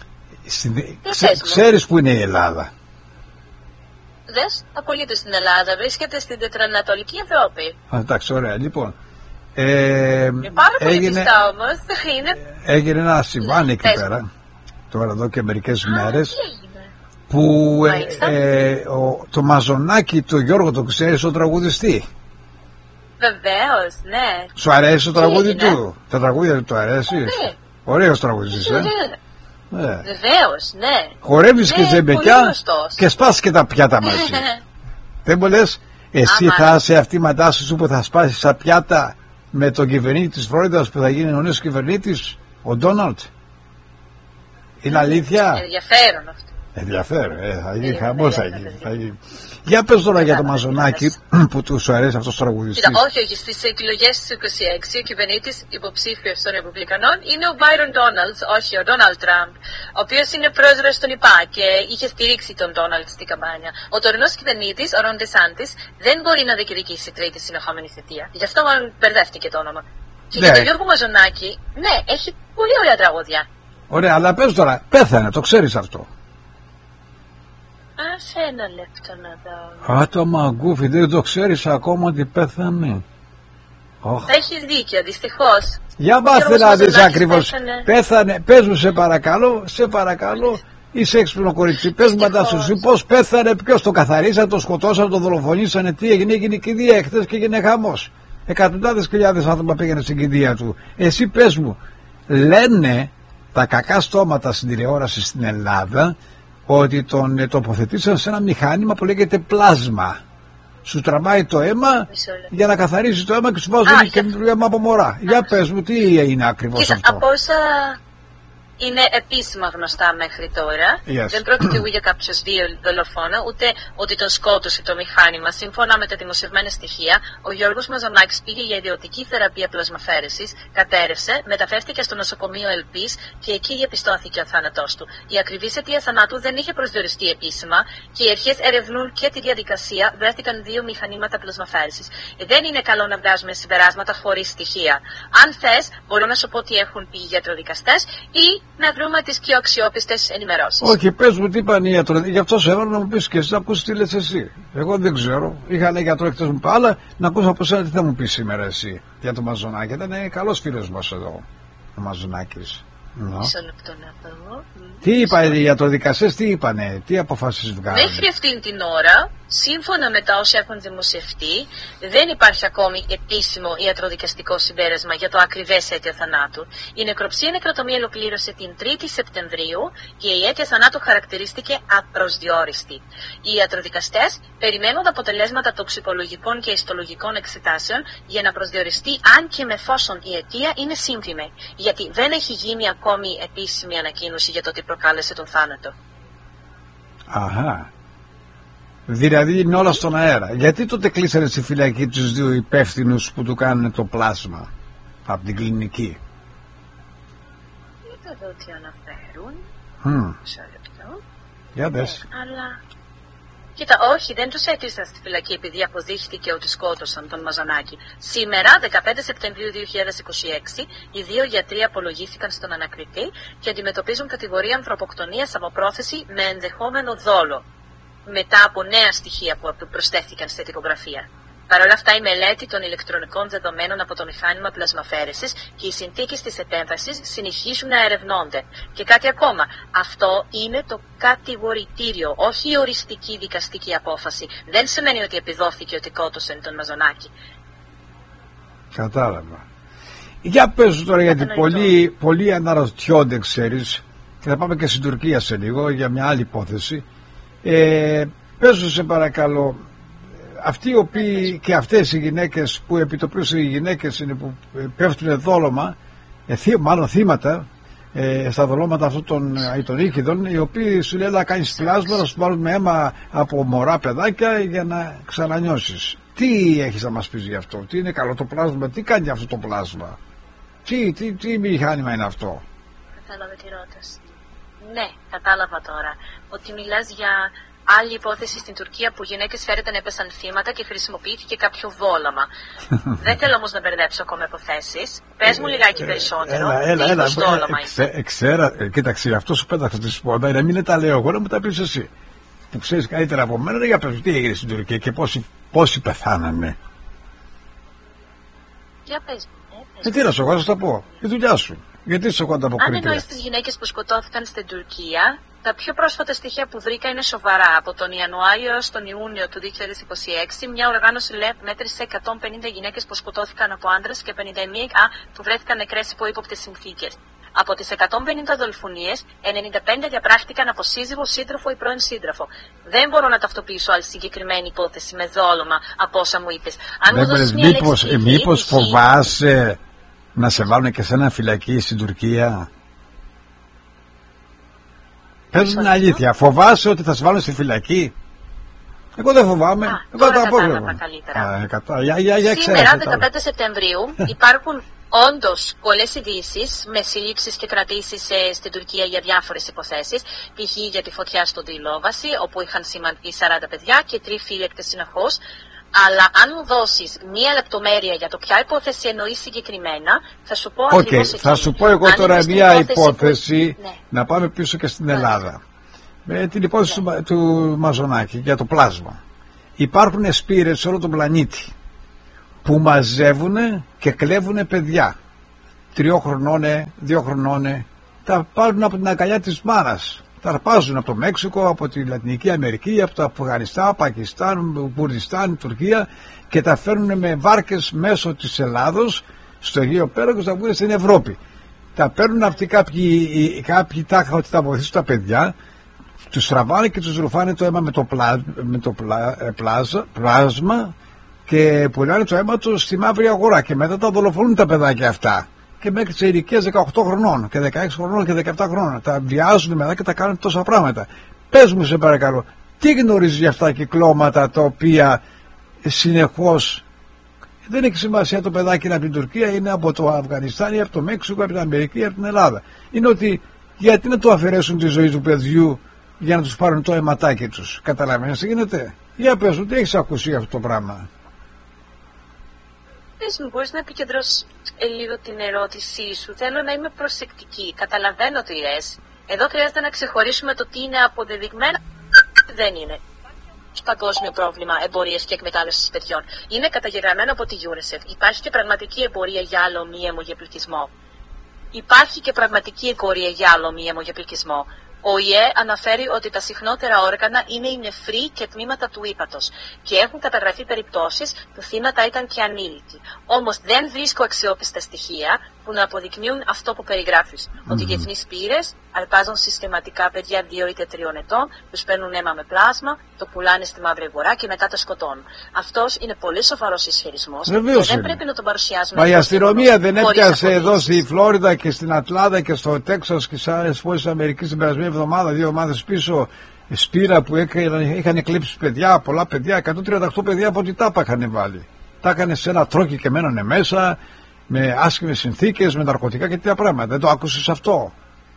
Ξέρεις που είναι η Ελλάδα? Δες, απολύτως στην Ελλάδα. Βρίσκεται στην τετρανατολική Ευρώπη. Α, εντάξει, ωραία. Λοιπόν, ε, είναι πάρα πολύ έγινε, πιστά όμως. Είναι... έγινε ένα συμβάν εκεί πέρα, τώρα εδώ και μερικές Α, μέρες, που ε, ε, ο, το μαζονάκι του Γιώργο το ξέρεις, ο τραγουδιστή? Βεβαίως, ναι. Σου αρέσει το τραγούδι του? Τα τραγούδια του αρέσει? Ναι. Ωραίος τραγουδιστής, ε. Ναι. Βεβαίως, ναι. Χορεύεις ναι, και ζεμπεκιά και σπάσεις και τα πιάτα μαζί. Δεν μου λες, εσύ Άμα. θα είσαι αυτή η Μαντάσου σου που θα σπάσεις τα πιάτα με τον κυβερνήτη της Φλόριδας που θα γίνει ο νέος κυβερνήτης, ο Ντόναλντ? Είναι αλήθεια? Ενδιαφέρον αυτό. Ενδιαφέρον, ε, θα γίνει χαμός, θα γίνει. Για πες τώρα για το μαζονάκι που του σου αρέσει αυτός ο τραγουδιστής. Κοίτα, όχι, όχι. Στις εκλογές του είκοσι έξι ο κυβερνήτης υποψήφιος των Ρεπουμπλικανών είναι ο Μπάιρον Ντόναλντς, όχι ο Ντόναλντ Τραμπ, ο οποίος είναι πρόεδρος των ΙΠΑ και είχε στηρίξει τον Ντόναλντ στην καμπάνια. Ο τωρινός κυβερνήτης, ο Ρον Ντεσάντης, δεν μπορεί να διεκδικήσει τρίτη συνεχόμενη θητεία. Γι' αυτό μάλλον μπερδεύτηκε το όνομα. Και ναι. για τον Γιώργο Μαζονάκη, ναι, έχει πολύ ωραία τραγούδια. Ωραία, αλλά πες τώρα, πέθανε, το ξέρεις αυτό? Α, άσε ένα λεπτό να δω. Α, το Μαγκούφι, δεν το ξέρεις ακόμα ότι πέθανε. Oh. Έχεις δίκιο, δυστυχώς. Για μάθε να δεις ακριβώς. Πέθανε. Πέθανε, πες μου σε παρακαλώ, σε παρακαλώ. Είσαι έξυπνο κορίτσι, πες μου μετά σου πώς πέθανε, ποιος το καθαρίσανε, το σκοτώσανε, το δολοφονήσανε, τι έγινε, έγινε κηδεία εχθές και έγινε χαμός. Εκατοντάδες χιλιάδες άνθρωποι πήγαινε στην κηδεία του. Εσύ πες μου, λένε τα κακά στόματα στην τηλεόραση στην Ελλάδα ότι τον τοποθετήσαν σε ένα μηχάνημα που λέγεται πλάσμα. Σου τραβάει το αίμα για να καθαρίσει το αίμα και σου βάζει και το αίμα από μωρά. Α, για πες μου, τι είναι ακριβώς Κοίτα, αυτό. Από όσα είναι επίσημα γνωστά μέχρι τώρα, yes. δεν πρόκειται ούτε για κάποιο δύο δολοφόνο, ούτε ότι τον σκότωσε το μηχάνημα. Σύμφωνα με τα δημοσιευμένα στοιχεία, ο Γιώργος Μαζονάκης πήγε για ιδιωτική θεραπεία πλασμαφέρεσης, κατέρευσε, μεταφέρθηκε στο νοσοκομείο Ελπής και εκεί διαπιστώθηκε ο θάνατός του. Η ακριβής αιτία θανάτου δεν είχε προσδιοριστεί επίσημα και οι αρχές ερευνούν και τη διαδικασία. Βρέθηκαν δύο μηχανήματα πλασμαφέρεσης. Δεν είναι καλό να βγάζουμε συμπεράσματα χωρίς στοιχεία. Αν θες, μπορώ να σου πω τι έχουν πει οι γιατροδικαστές ή να βρούμε τις πιο αξιόπιστες ενημερώσεις. Όχι, πες μου τι είπαν οι γιατροί. Γι' αυτό σε έβαλα να μου πεις και εσύ, να ακούσεις τι λες εσύ. Εγώ δεν ξέρω. Είχα ένα γιατρό εκτός μου πάλα, να ακούσω από εσένα τι θα μου πεις σήμερα εσύ για το Μαζονάκη. Ήταν καλός φίλος μας εδώ, ο Μαζονάκης. Μισό λεπτό να πω. Τι είπαν οι γιατροδικαστές, τι είπανε, τι αποφάσεις βγάλανε. Μέχρι αυτήν την ώρα, σύμφωνα με τα όσα έχουν δημοσιευτεί, δεν υπάρχει ακόμη επίσημο ιατροδικαστικό συμπέρασμα για το ακριβές αίτιο θανάτου. Η νεκροψία νεκροτομία ολοκλήρωσε την τρίτη Σεπτεμβρίου και η αίτια θανάτου χαρακτηρίστηκε απροσδιόριστη. Οι ιατροδικαστές περιμένουν τα αποτελέσματα τοξικολογικών και ιστολογικών εξετάσεων για να προσδιοριστεί αν και με εφόσον η αιτία είναι σύμφημη. Γιατί δεν έχει γίνει ακόμη επίσημη ανακοίνωση για το τι προκάλεσε τον θάνατο. Αχα. Δηλαδή είναι όλα στον αέρα. Γιατί τότε κλείσανε στη φυλακή τους δύο υπεύθυνους που του κάνουν το πλάσμα από την κλινική. Είδα εδώ τι αναφέρουν. Mm. Μισό λεπτό. Για δες. Ε, αλλά... Κοίτα, όχι, δεν τους έκλεισαν στη φυλακή επειδή αποδείχτηκε ότι σκότωσαν τον Μαζονάκη. Σήμερα, δεκαπέντε Σεπτεμβρίου δύο χιλιάδες είκοσι έξι, οι δύο γιατροί απολογήθηκαν στον ανακριτή και αντιμετωπίζουν κατηγορία ανθρωποκτονίας από πρόθεση με ενδεχόμενο δόλο, μετά από νέα στοιχεία που προσθέθηκαν στη δικογραφία. Παρ' όλα αυτά, η μελέτη των ηλεκτρονικών δεδομένων από το μηχάνημα πλασμαφέρεσης και οι συνθήκες της επέμβασης συνεχίζουν να ερευνώνται. Και κάτι ακόμα, αυτό είναι το κατηγορητήριο, όχι η οριστική δικαστική απόφαση. Δεν σημαίνει ότι επιδόθηκε ότι κότωσαν τον Μαζονάκη. Κατάλαβα. Για πες σου τώρα, γιατί πολλοί, πολλοί αναρωτιόνται, ξέρεις, και θα πάμε και στην Τουρκία σε λίγο για μια άλλη υπόθεση. Ε, πες σου σε παρακαλώ, αυτοί οι οποίοι και αυτές οι γυναίκες που επιτοπλίσουν οι γυναίκες είναι που πέφτουν δόλωμα, ε, θύ, μάλλον θύματα ε, στα δολώματα αυτών των αητονίκηδων, οι οποίοι σου λέει να κάνεις πλάσμα, να σου πάρουν με αίμα από μωρά παιδάκια για να ξανανιώσεις. Τι έχεις να μας πεις γι' αυτό, τι είναι καλό το πλάσμα, τι κάνει αυτό το πλάσμα, τι, τι, τι μηχάνημα είναι αυτό. Κατάλαβα τη ρώταση. Ναι, κατάλαβα τώρα ότι μιλάς για άλλη υπόθεση στην Τουρκία που γυναίκες φέρεται να έπεσαν θύματα και χρησιμοποιήθηκε κάποιο βόλαμα. Δεν θέλω όμως να μπερδέψω ακόμα υποθέσεις. Πες μου λιγάκι περισσότερο. Έλα, έλα, έλα. Εξέρα, κοίταξε, αυτό σου πέταξε τη σπόντα. Να μην τα λέω εγώ, να μου τα πεις εσύ. Που ξέρεις καλύτερα από μένα, για πες τι έγινε στην Τουρκία και πόσοι, πόσοι πεθάνανε. Για πες μου. Ε, τι να σου, εγώ θα σου τα πω. Η δουλειά σου. Γιατί είσαι εγώ ανταποκρίτρια. Αν εννοείς τις γυναίκες που σκοτώθηκαν στην Τουρκία, τα πιο πρόσφατα στοιχεία που βρήκα είναι σοβαρά. Από τον Ιανουάριο έως τον Ιούνιο του δύο χιλιάδες είκοσι έξι, μια οργάνωση ΛΕΠ μέτρησε εκατόν πενήντα γυναίκες που σκοτώθηκαν από άντρες και πενήντα μία που βρέθηκαν νεκρές υπό ύποπτες συνθήκες. Από τις εκατόν πενήντα δολοφονίες, ενενήντα πέντε διαπράχτηκαν από σύζυγο, σύντροφο ή πρώην σύντροφο. Δεν μπορώ να ταυτοποιήσω άλλη συγκεκριμένη υπόθεση με δόλωμα από όσα μου είπες. Αν μου δώσεις μια μήπως, λέξη, μήπως φοβάσαι να σε βάλουν και σε ένα φυλακή στην Τουρκία? Πες την αλήθεια, φοβάσαι ότι θα σε βάλουν στη φυλακή? Εγώ δεν φοβάμαι. Α, εγώ τώρα τα κατάλαβα καλύτερα. Α, κατα... για, για, για, Σήμερα, ξέρω, δεκαπέντε Σεπτεμβρίου, υπάρχουν όντως πολλές ειδήσεις με συλλήψεις και κρατήσεις ε, στην Τουρκία για διάφορες υποθέσεις. Π.χ. για τη φωτιά στο Τιλόβαση, όπου είχαν σημαντεί σαράντα παιδιά και τρεις φύλακτες συνεχώς. Αλλά αν μου δώσεις μία λεπτομέρεια για το ποια υπόθεση εννοεί συγκεκριμένα, θα σου πω ακριβώς okay, θα σου πω εγώ αν τώρα μία υπόθεση, υπόθεση που... ναι. να πάμε πίσω και στην Ελλάδα. Με την υπόθεση του, του Μαζονάκη για το πλάσμα. Υπάρχουν σπήρες σε όλο τον πλανήτη που μαζεύουν και κλέβουν παιδιά. Τριών χρονών, δύο χρονών, τα πάρουν από την αγκαλιά της μάνας. Τα αρπάζουν από το Μέξικο, από τη Λατινική Αμερική, από το Αφγανιστάν, Πακιστάν, Κουρδιστάν, Τουρκία και τα φέρνουν με βάρκες μέσω της Ελλάδος στο Αιγαίο Πέλαγος να βγουν στην Ευρώπη. Τα παίρνουν αυτοί κάποιοι, κάποιοι τάχα ότι θα βοηθήσουν τα παιδιά, τους τραβάνε και τους ρουφάνε το αίμα με το, πλά, με το πλά, πλάζα, πλάσμα και πουλάνε το αίμα τους στη μαύρη αγορά και μετά τα δολοφονούν τα παιδάκια αυτά. Και μέχρι τις ηλικίες δεκαοκτώ χρονών και δεκαέξι χρονών και δεκαεπτά χρονών. Τα βιάζουν μετά και τα κάνουν τόσα πράγματα. Πες μου σε παρακαλώ, τι γνωρίζεις για αυτά τα κυκλώματα τα οποία συνεχώς δεν έχει σημασία το παιδάκι είναι από την Τουρκία, είναι από το Αφγανιστάν ή από το Μέξικο, από την Αμερική ή από την Ελλάδα. Είναι ότι γιατί να του αφαιρέσουν τη ζωή του παιδιού για να τους πάρουν το αιματάκι τους. Καταλαβαίνεις τι γίνεται. Για πες μου, τι έχεις ακούσει αυτό το πράγμα. Πες μου, μπορείς να επικεντρώσεις λίγο την ερώτησή σου. Θέλω να είμαι προσεκτική. Καταλαβαίνω τι λες. Εδώ χρειάζεται να ξεχωρίσουμε το τι είναι αποδεδειγμένα δεν είναι. Παγκόσμιο πρόβλημα εμπορίας και εκμετάλλευσης παιδιών. Είναι καταγεγραμμένο από τη UNICEF. Υπάρχει και πραγματική εμπορία για άλομη αίμο για πληθυσμό. Υπάρχει και πραγματική εμπορία για άλομη αίμο για πληθυσμό. Ο ΙΕ αναφέρει ότι τα συχνότερα όργανα είναι οι νεφροί και τμήματα του ύπατος και έχουν καταγραφεί περιπτώσεις που θύματα ήταν και ανήλικοι. Όμως δεν βρίσκω αξιόπιστα στοιχεία που να αποδεικνύουν αυτό που περιγράφεις. Mm-hmm. Ότι οι διεθνείς πύρες αρπάζουν συστηματικά παιδιά δύο είτε τριών ετών, τους παίρνουν αίμα με πλάσμα, το πουλάνε στη μαύρη αγορά και μετά τα σκοτώνουν. Αυτός είναι πολύ σοβαρός ισχυρισμός και δεν είναι. Πρέπει να τον παρουσιάζουμε. Μα η αστυνομία δεν έπιασε εδώ στη Φλόριντα και στην Ατλάντα και στο Τέξας και σε άλλες πόλεις της Αμερικής την περασμένη εβδομάδα, δύο εβδομάδες πίσω, σπήρα που είχαν εκλείψει παιδιά, πολλά παιδιά, εκατόν τριάντα οκτώ παιδιά από την ΤΑΠΑ είχαν βάλει. Τα έκανε σε ένα τρόκι και μένανε μέσα, με άσχημες συνθήκες, με ναρκωτικά και τέτοια πράγματα. Δεν το άκουσες αυτό?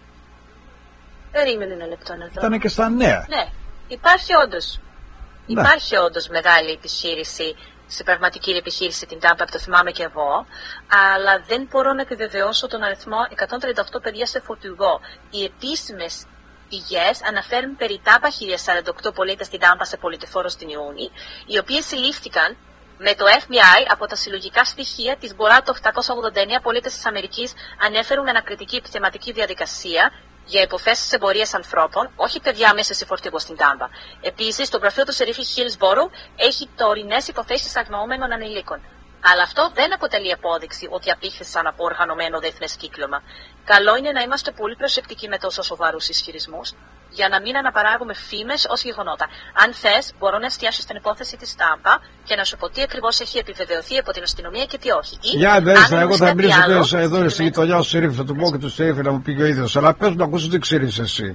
Περίμενε ένα λεπτό να δω. Ήταν και στα νέα. Ναι, υπάρχει όντως. Ναι. Υπάρχει όντως μεγάλη επιχείρηση, σε πραγματική επιχείρηση την ΤΑΠΑ, το θυμάμαι και εγώ, αλλά δεν μπορώ να επιβεβαιώσω τον αριθμό εκατόν τριάντα οκτώ παιδιά σε φορτηγό. Οι επίσημες πηγές αναφέρουν περί ΤΑΠΑ χίλια σαράντα οκτώ πολίτες στην ΤΑΠΑ σε πολιτεφόρο στην Ιούνη, οι οποίες συλλήφθηκαν με το Εφ Μπι Άι από τα συλλογικά στοιχεία της Μπορά. Το οκτακόσια ογδόντα εννέα πολίτες της Αμερικής ανέφερουν ανακριτική επιθεματική διαδικασία για υποθέσεις εμπορίας ανθρώπων, όχι παιδιά μέσα σε φορτηγό στην ΤΑΠΑ. Επίσης, το γραφείο του Σερίφη Χίλσμπορο έχει τωρινές υποθέσεις αγνοούμενων ανηλίκων. Αλλά αυτό δεν αποτελεί απόδειξη ότι απήχθησαν από οργανωμένο διεθνές κύκλωμα. Καλό είναι να είμαστε πολύ προσεκτικοί με τόσο σοβαρούς ισχυρισμούς, για να μην αναπαράγουμε φήμες ως γεγονότα. Αν θες, μπορώ να εστιάσω στην υπόθεση της ΤΑΠΑ και να σου πω τι ακριβώς έχει επιβεβαιωθεί από την αστυνομία και τι όχι. Για δες, εγώ θα μιλήσω εδώ στη γειτονιά του Σερίφη, θα του πω και του Σερίφη να μου πει ο ίδιος. Αλλά πες να ακούσεις τι ξέρεις εσύ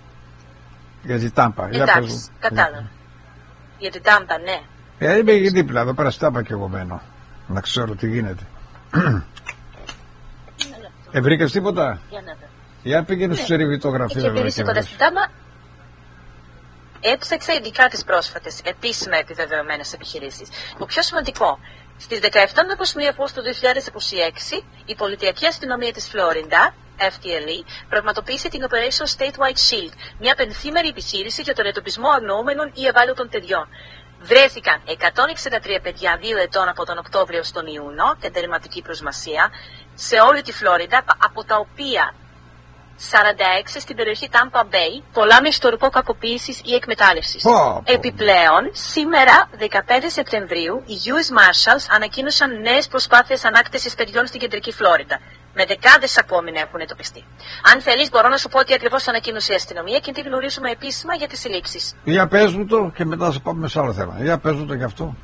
για την ΤΑΠΑ. Εντάξει, κατάλαβα. Για την ΤΑΠΑ, ναι. Ε, είμαι εκεί δίπλα, εδώ πέρα στη ΤΑΠΑ και εγώ μένω. Να ξέρω τι γίνεται. Ε, βρήκες τίποτα? Για να δω. Για πήγαινε στο Σερίφη το γραφείο. Επειδή σηκώτα στην ΤΑΠΑ, έψαξα ειδικά τις πρόσφατες επίσημα επιβεβαιωμένες επιχειρήσεις. Το πιο σημαντικό, στις δεκαεπτά Αυγούστου δύο χιλιάδες είκοσι έξι, η πολιτιακή αστυνομία της Φλόριντα, Εφ Τι Ελ Ι, πραγματοποίησε την Operation Statewide Shield, μια πενθήμερη επιχείρηση για τον εντοπισμό αγνοούμενων ή ευάλωτων παιδιών. Βρέθηκαν εκατόν εξήντα τρία παιδιά δύο ετών από τον Οκτώβριο στον Ιούνιο, εντερματική προσμασία, σε όλη τη Φλόριντα, από τα οποία σαράντα έξι στην περιοχή Tampa Bay, πολλά με ιστορικό κακοποίησης ή εκμετάλλευσης. Oh. Επιπλέον, σήμερα, δεκαπέντε Σεπτεμβρίου, οι γιου Ες Marshals ανακοίνωσαν νέες προσπάθειες ανάκτησης παιδιών στην κεντρική Φλόριντα, με δεκάδες ακόμη να έχουν εντοπιστεί. Αν θέλεις, μπορώ να σου πω τι ακριβώς ανακοίνωσε η αστυνομία και τι γνωρίζουμε επίσημα για τις συλλήψεις. Για πες μου το και μετά θα πάμε σε άλλο θέμα. Για πες μου το γι' αυτό.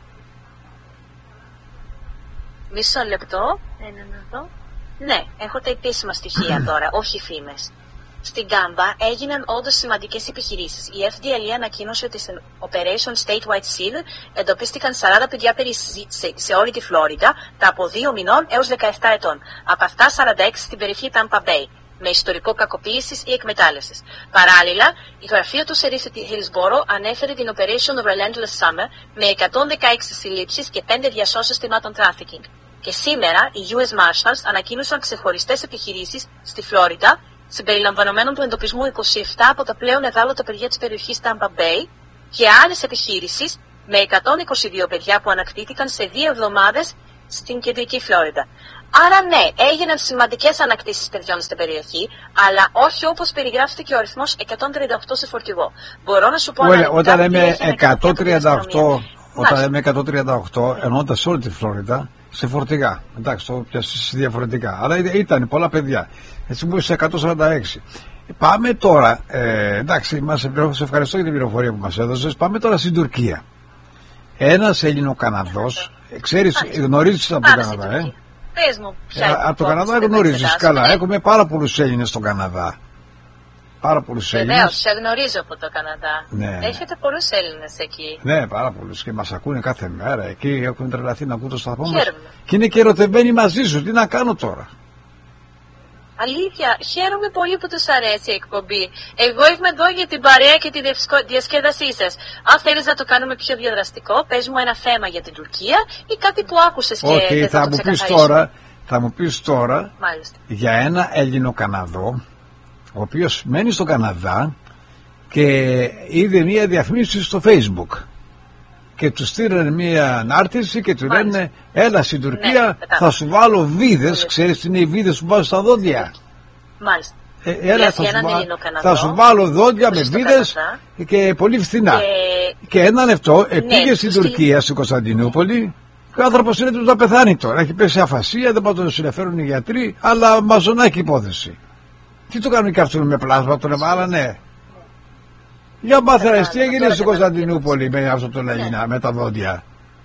Μισό λεπτό. Ένα να δω. Ναι, έχω τα επίσημα στοιχεία τώρα, όχι φήμες. Στην Γκάμπα έγιναν όντως σημαντικές επιχειρήσεις. Η Εφ Ντι Ελ Ι ανακοίνωσε ότι στην Operation Statewide Shield εντοπίστηκαν σαράντα παιδιά σε, σε όλη τη Φλόριντα, τα από δύο μηνών έως δεκαεπτά ετών. Από αυτά σαράντα έξι στην περιοχή Tampa Bay, με ιστορικό κακοποίησης ή εκμετάλλευσης. Παράλληλα, η γραφείο του Σερίφη Hillsboro ανέφερε την Operation Relentless Summer με εκατόν δεκαέξι συλλήψεις και πέντε διασώσεις θυμάτων trafficking. Και σήμερα οι γιου Ες Marshals ανακοίνωσαν ξεχωριστές επιχειρήσεις στη Φλόριντα συμπεριλαμβανομένων του εντοπισμού είκοσι επτά από τα πλέον ευάλωτα παιδιά της περιοχής Tampa Bay και άλλες επιχείρησεις με εκατόν είκοσι δύο παιδιά που ανακτήθηκαν σε δύο εβδομάδες στην κεντρική Φλόριντα. Άρα ναι, έγιναν σημαντικές ανακτήσεις παιδιών στην περιοχή, αλλά όχι όπως περιγράφεται και ο αριθμός εκατόν τριάντα οκτώ σε φορτηγό. Μπορώ να σου πω Well, όταν λέμε εκατόν τριάντα οκτώ, όταν λέμε εκατόν τριάντα οκτώ, εννοώντας όλη τη Φλόριντα, σε φορτηγά. Εντάξει, το πιάσεις διαφορετικά. Αλλά ήταν πολλά παιδιά. Έτσι μου σε εκατόν σαράντα έξι. Πάμε τώρα, ε, εντάξει, μας, σε ευχαριστώ για την πληροφορία που μας έδωσες. Πάμε τώρα στην Τουρκία. Ένας Έλληνο-Καναδός, ξέρεις, γνωρίζεις από τον Καναδά, ε? Πες μου, ποια ε, από τον Καναδά γνωρίζεις καλά. Ναι. Έχουμε πάρα πολλούς Έλληνες στον Καναδά. Πάρα πολλούς Έλληνες. Βεβαίως, σε γνωρίζω από το Καναδά. Ναι. Έχετε πολλούς Έλληνες εκεί. Ναι, πάρα πολλούς και μας ακούνε κάθε μέρα. Εκεί έχουν τρελαθεί να ακούν το σταθμό μας. Και είναι και ερωτευμένοι μαζί σου. Τι να κάνω τώρα. Αλήθεια, χαίρομαι πολύ που τους αρέσει η εκπομπή. Εγώ είμαι εδώ για την παρέα και τη διασκέδασή σας. Αν θέλεις να το κάνουμε πιο διαδραστικό, πες μου ένα θέμα για την Τουρκία ή κάτι που άκουσες και okay, δεν θα, θα το μου πεις τώρα, θα μου πεις τώρα Μάλιστα. για ένα Έλληνο-Καναδό, ο οποίος μένει στον Καναδά και είδε μία διαφήμιση στο Facebook. Και του στείλανε μία ανάρτηση και του λένε έλα στην Τουρκία, ναι, θα σου βάλω βίδες. Ξέρεις τι είναι οι βίδες που βάζω στα δόντια. Μάλιστα. Ε, έλα, θα, σου βά... θα σου βάλω δόντια με βίδες και πολύ φθηνά. Και, και έναν λεπτό ναι, πήγε στην Τουρκία, στην Κωνσταντινούπολη και ο άνθρωπος είναι να πεθάνει τώρα. Έχει πέσει αφασία, δεν πάω να τον συνεφέρουν οι γιατροί, αλλά μαζονάκι υπόθεση. Τι του κάνουν και αυτόν με πλάσμα, τον εβάλανε. Για μάθερε, τι έγινε στην Κωνσταντινούπολη με αυτό το Έλληνα, με τα δόντια.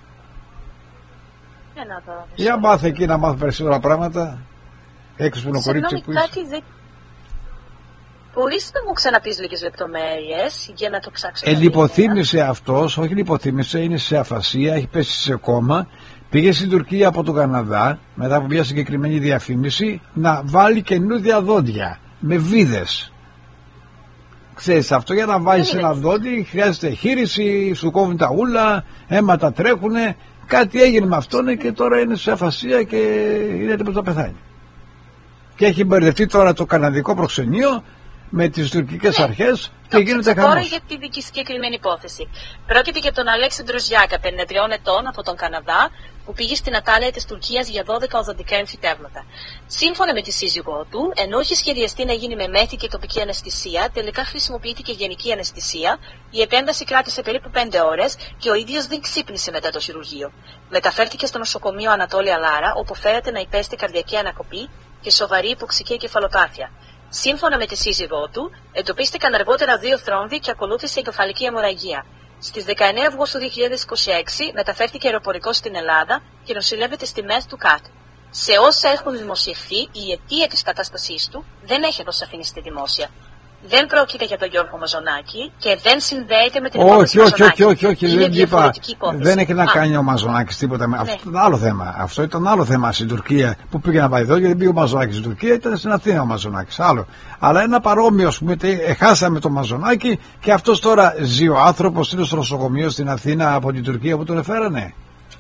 Για μάθε εκεί να μάθω περισσότερα πράγματα. Έξυπνο κορίτσι που είσαι. Δε... Μπορείς να μου ξαναπείς λίγες λεπτομέρειες για να το ψάξω. Ε, λιποθύμησε αυτός, όχι λιποθύμησε, είναι σε αφασία, έχει πέσει σε κόμμα. Πήγε στην Τουρκία από τον Καναδά, μετά από μια συγκεκριμένη διαφήμιση, να βάλει καινούργια δόντια με βίδες. Ξέρεις, αυτό για να βάζεις ένα δόντι χρειάζεται χείριση, σου κόβουν τα ούλα, αίματα τρέχουνε. Κάτι έγινε με αυτόν και τώρα είναι σε αφασία και είναι έτοιμος να πεθάνει. Και έχει μπερδευτεί τώρα το καναδικό προξενείο με τις τουρκικές ναι. αρχές και γίνεται χαμός. Τώρα για τη δική συγκεκριμένη υπόθεση. Πρόκειται για τον Αλέξανδρο Ζιάκα, πενήντα τριών ετών από τον Καναδά, που πήγε στην Ατάλεια της Τουρκίας για δώδεκα οδοντικά εμφυτεύματα. Σύμφωνα με τη σύζυγό του, ενώ είχε σχεδιαστεί να γίνει με μέθη και τοπική αναισθησία, τελικά χρησιμοποιήθηκε γενική αναισθησία, η επέμβαση κράτησε περίπου πέντε ώρες και ο ίδιος δεν ξύπνησε μετά το χειρουργείο. Μεταφέρθηκε στο νοσοκομείο Ανατόλια Λάρα, όπου φέρεται να υπέστη καρδιακή ανακοπή και σοβαρή υποξική εγκεφαλοπάθεια. Σύμφωνα με τη σύζυγό του, εντοπίστηκαν αργότερα δύο θρόμβοι και ακολούθησε εγκεφαλική αιμορραγία. Στις δεκαεννέα Αυγούστου δύο χιλιάδες είκοσι έξι μεταφέρθηκε αεροπορικός στην Ελλάδα και νοσηλεύεται στη ΜΕΘ του ΚΑΤ. Σε όσα έχουν δημοσιευθεί, η αιτία της κατάστασής του δεν έχει αποσαφινιστεί δημόσια. Δεν πρόκειται για τον Γιώργο Μαζονάκη και δεν συνδέεται με την υπόθεση όχι, όχι, όχι, όχι, είναι δεν είπα. Δεν έχει να Α. κάνει ο Μαζονάκης τίποτα. Ναι. Αυτό ήταν άλλο θέμα. Αυτό ήταν άλλο θέμα στην Τουρκία που πήγε να πάει εδώ, γιατί πήγε ο Μαζονάκης στην Τουρκία, ήταν στην Αθήνα ο Μαζονάκης. Άλλο. Αλλά ένα παρόμοιο, α πούμε, χάσαμε τον Μαζονάκη και αυτός τώρα ζει ο άνθρωπος, είναι στο νοσοκομείο στην Αθήνα από την Τουρκία που τον εφέρανε.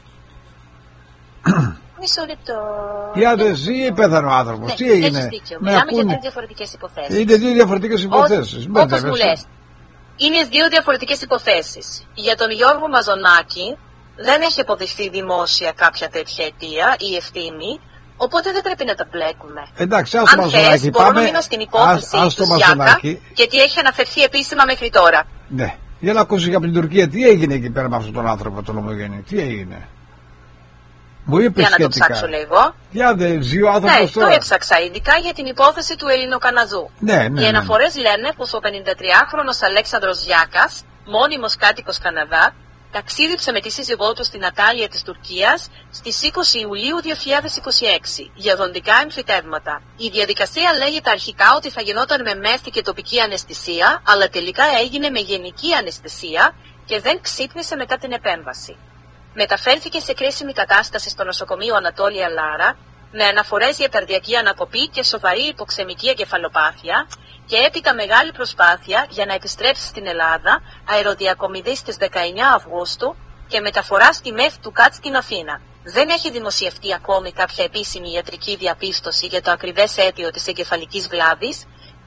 Μισό λεπτό. Για δεν ζει ή πέθανε ο άνθρωπος. Ναι, τι έγινε. Έχεις δίκιο. Μιλάμε για δύο διαφορετικές υποθέσεις. Είναι δύο διαφορετικές υποθέσεις. Όπως μου λες. Είναι δύο διαφορετικές υποθέσεις. Για τον Γιώργο Μαζονάκη δεν έχει αποδειχθεί δημόσια κάποια τέτοια αιτία ή ευθύνη, οπότε δεν πρέπει να τα μπλέκουμε. Εντάξει, ας το Μαζονάκη. Μπορώ να μείνω στην υπόθεση ας, του Ζιάκα και τι έχει αναφερθεί επίσημα μέχρι τώρα. Ναι. Για να ακούσεις από την Τουρκία τι έγινε εκεί πέρα με αυτόν τον άνθρωπο, τον ομογενή. Τι έγινε. Μου είπε για σχετικά. να το ψάξω λίγο. Για δε, ζει ο άνθρωπος ναι, τώρα. το έψαξα ειδικά για την υπόθεση του Ελληνοκαναδού. Ναι, ναι, Οι ναι. αναφορές λένε πως ο πενηντατριάχρονος Αλέξανδρος Γιάκας, μόνιμος κάτοικος Καναδά, ταξίδεψε με τη σύζυγό του στην Ατάλεια της Τουρκίας στις είκοσι Ιουλίου δύο χιλιάδες είκοσι έξι για δοντικά εμφυτεύματα. Η διαδικασία λέγεται αρχικά ότι θα γινόταν με μέθη και τοπική αναισθησία, αλλά τελικά έγινε με γενική αναισθησία και δεν ξύπνησε μετά την επέμβαση. Μεταφέρθηκε σε κρίσιμη κατάσταση στο νοσοκομείο Ανατόλια Λάρα, με αναφορές για καρδιακή ανακοπή και σοβαρή υποξαιμική εγκεφαλοπάθεια και έπειτα μεγάλη προσπάθεια για να επιστρέψει στην Ελλάδα, αεροδιακομιδή στις δεκαεννέα Αυγούστου και μεταφορά στη ΜΕΘ του ΚΑΤ στην Αθήνα. Δεν έχει δημοσιευτεί ακόμη κάποια επίσημη ιατρική διαπίστωση για το ακριβές αίτιο της εγκεφαλικής βλάβης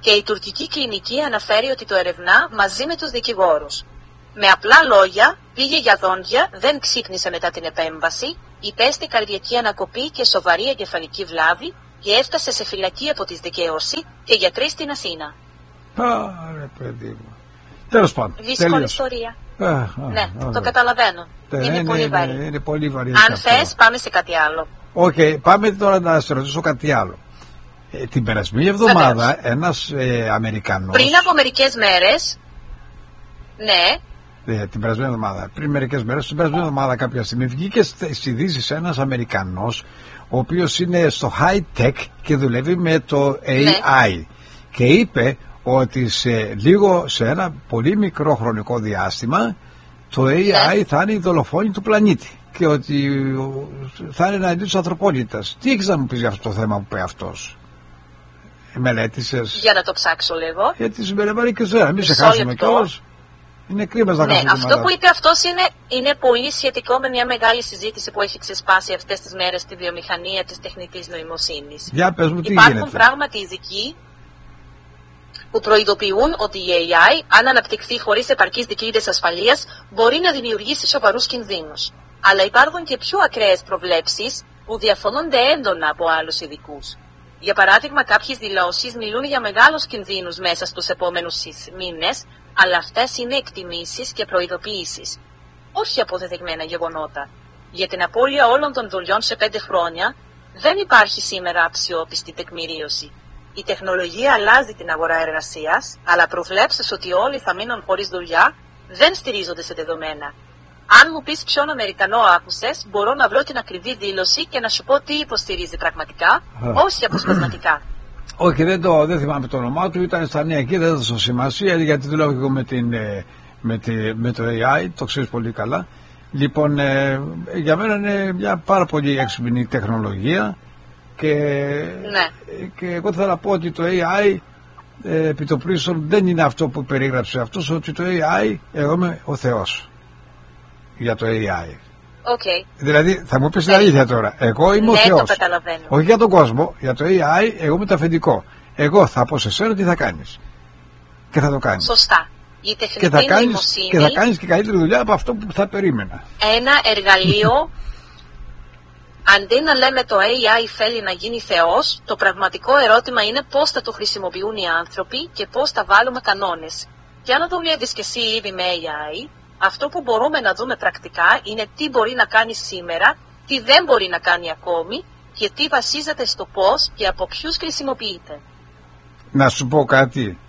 και η τουρκική κλινική αναφέρει ότι το ερευνά μαζί με τους δικηγόρους. Με απλά λόγια, πήγε για δόντια, δεν ξύπνησε μετά την επέμβαση, υπέστη καρδιακή ανακοπή και σοβαρή εγκεφαλική βλάβη και έφτασε σε φυλακή από τις δικαιοσύνη και γιατροί στην Αθήνα. Άρα, παιδί μου. Τέλος πάντων. Δύσκολη ιστορία. Α, α, ναι, α, το καταλαβαίνω. Ε, είναι, είναι, πολύ βαρύ. Είναι, είναι πολύ βαρύ. Αν θες, πάμε σε κάτι άλλο. Οκ, okay, πάμε τώρα να σε ρωτήσω κάτι άλλο. Ε, την περασμένη εβδομάδα ένας ε, Αμερικανός... Πριν από μερικές μέρες, ναι. Ε, την περασμένη εβδομάδα, πριν μερικές μέρες, την περασμένη εβδομάδα κάποια στιγμή βγήκε στις ειδήσεις ένας Αμερικανός, ο οποίος είναι στο high tech και δουλεύει με το έι άι. Ναι. Και είπε ότι σε λίγο, σε ένα πολύ μικρό χρονικό διάστημα, το έι άι ναι. θα είναι η δολοφόνη του πλανήτη. Και ότι θα είναι εναντίον της ανθρωπότητας. Τι έχεις να μου πεις για αυτό το θέμα που είπε αυτός? Μελέτησες? Για να το ψάξω λίγο. Γιατί συμπεριλαμβάνει και ζέρα. Μην σε χάσουμε κιόλας. Είναι κρίμα να ναι, αυτό που είπε αυτός είναι, είναι πολύ σχετικό με μια μεγάλη συζήτηση που έχει ξεσπάσει αυτές τις μέρες στη βιομηχανία της τεχνητής νοημοσύνης. Για πες μου, τι Υπάρχουν γίνεται? πράγματι ειδικοί που προειδοποιούν ότι η έι άι, αν αναπτυχθεί χωρίς επαρκείς δικλείδες ασφαλείας, μπορεί να δημιουργήσει σοβαρούς κινδύνους. Αλλά υπάρχουν και πιο ακραίες προβλέψεις που διαφωνούνται έντονα από άλλους ειδικούς. Για παράδειγμα, κάποιες δηλώσεις μιλούν για μεγάλους κινδύνους μέσα στους επόμενους μήνες, αλλά αυτές είναι εκτιμήσεις και προειδοποιήσεις, όχι αποδεδειγμένα γεγονότα. Για την απώλεια όλων των δουλειών σε πέντε χρόνια, δεν υπάρχει σήμερα αξιόπιστη τεκμηρίωση. Η τεχνολογία αλλάζει την αγορά εργασίας, αλλά προβλέψεις ότι όλοι θα μείνουν χωρίς δουλειά δεν στηρίζονται σε δεδομένα. Αν μου πεις ποιον Αμερικανό άκουσες, μπορώ να βρω την ακριβή δήλωση και να σου πω τι υποστηρίζει πραγματικά, όχι αποσπασματικά. Όχι, δεν, το, δεν θυμάμαι το όνομά του, ήταν στα νέα εκεί, δεν έδωσα σημασία, γιατί δουλεύω εγώ με, την, με, τη, με το έι άι, το ξέρεις πολύ καλά. Λοιπόν, ε, για μένα είναι μια πάρα πολύ έξυπνη τεχνολογία και, ναι. και εγώ θέλω να πω ότι το έι άι ε, επί το πρίσον δεν είναι αυτό που περίγραψε αυτός, ότι το έι άι, εγώ είμαι ο Θεός για το έι άι. Okay. Δηλαδή, θα μου πεις την αλήθεια τώρα. Εγώ είμαι ναι, ο Θεός. Το καταλαβαίνω. Όχι για τον κόσμο, για το έι άι, εγώ είμαι το αφεντικό. Εγώ θα πω σε σένα τι θα κάνεις. Και θα το κάνεις. Σωστά. Η τεχνητή και θα κάνεις, νοημοσύνη. Και θα κάνεις και καλύτερη δουλειά από αυτό που θα περίμενα. Ένα εργαλείο. Αντί να λέμε το έι άι θέλει να γίνει Θεός, το πραγματικό ερώτημα είναι πώς θα το χρησιμοποιούν οι άνθρωποι και πώς θα βάλουμε κανόνες. Και αν δούμε και εσύ ήδη με έι άι, αυτό που μπορούμε να δούμε πρακτικά είναι τι μπορεί να κάνει σήμερα, τι δεν μπορεί να κάνει ακόμη και τι βασίζεται στο πώς και από ποιους χρησιμοποιείται. Να σου πω κάτι.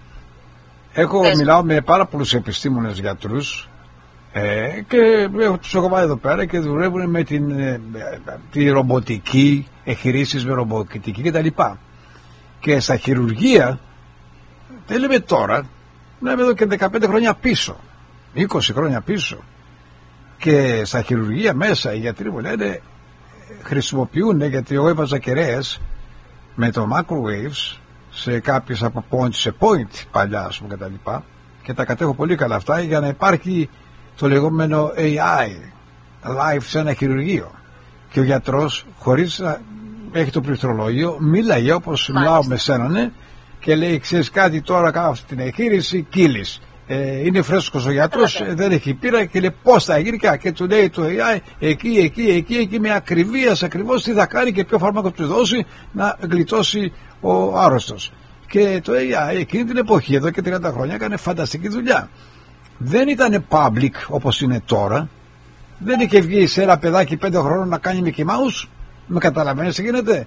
Έχω Πες. μιλάω με πάρα πολλούς επιστήμονες γιατρούς ε, και τους έχω βάλει εδώ πέρα και δουλεύουν με την ε, τη ρομποτική, εγχειρήσεις με ρομποτική κτλ. Και στα χειρουργεία, δεν λέμε τώρα, λέμε εδώ και δεκαπέντε χρόνια πίσω. είκοσι χρόνια πίσω, και στα χειρουργεία μέσα οι γιατροί μου λένε χρησιμοποιούν, γιατί εγώ έβαζα κεραίες με το microwaves σε κάποιες από point σε point παλιά, ας πούμε, κτλ. Και, και τα κατέχω πολύ καλά αυτά, για να υπάρχει το λεγόμενο έι άι live σε ένα χειρουργείο, και ο γιατρός χωρίς να έχει το πληκτρολόγιο μίλαγε όπως μιλάω με σένα, ναι, και λέει, ξέρεις κάτι, τώρα κάνω αυτή την εγχείρηση, κύλης. Ε, είναι φρέσκος ο γιατρός, ε, δεν έχει πείρα, και λέει πώς θα γίνει, και του λέει το έι άι εκεί, εκεί, εκεί, εκεί με ακριβίας ακριβώς τι θα κάνει και ποιο φάρμακο του δώσει να γλιτώσει ο άρρωστος. Και το έι άι εκείνη την εποχή, εδώ και τριάντα χρόνια, έκανε φανταστική δουλειά. Δεν ήταν public όπως είναι τώρα, δεν είχε βγει σε ένα παιδάκι πέντε χρόνων να κάνει Mickey Mouse, με καταλαβαίνεις τι γίνεται.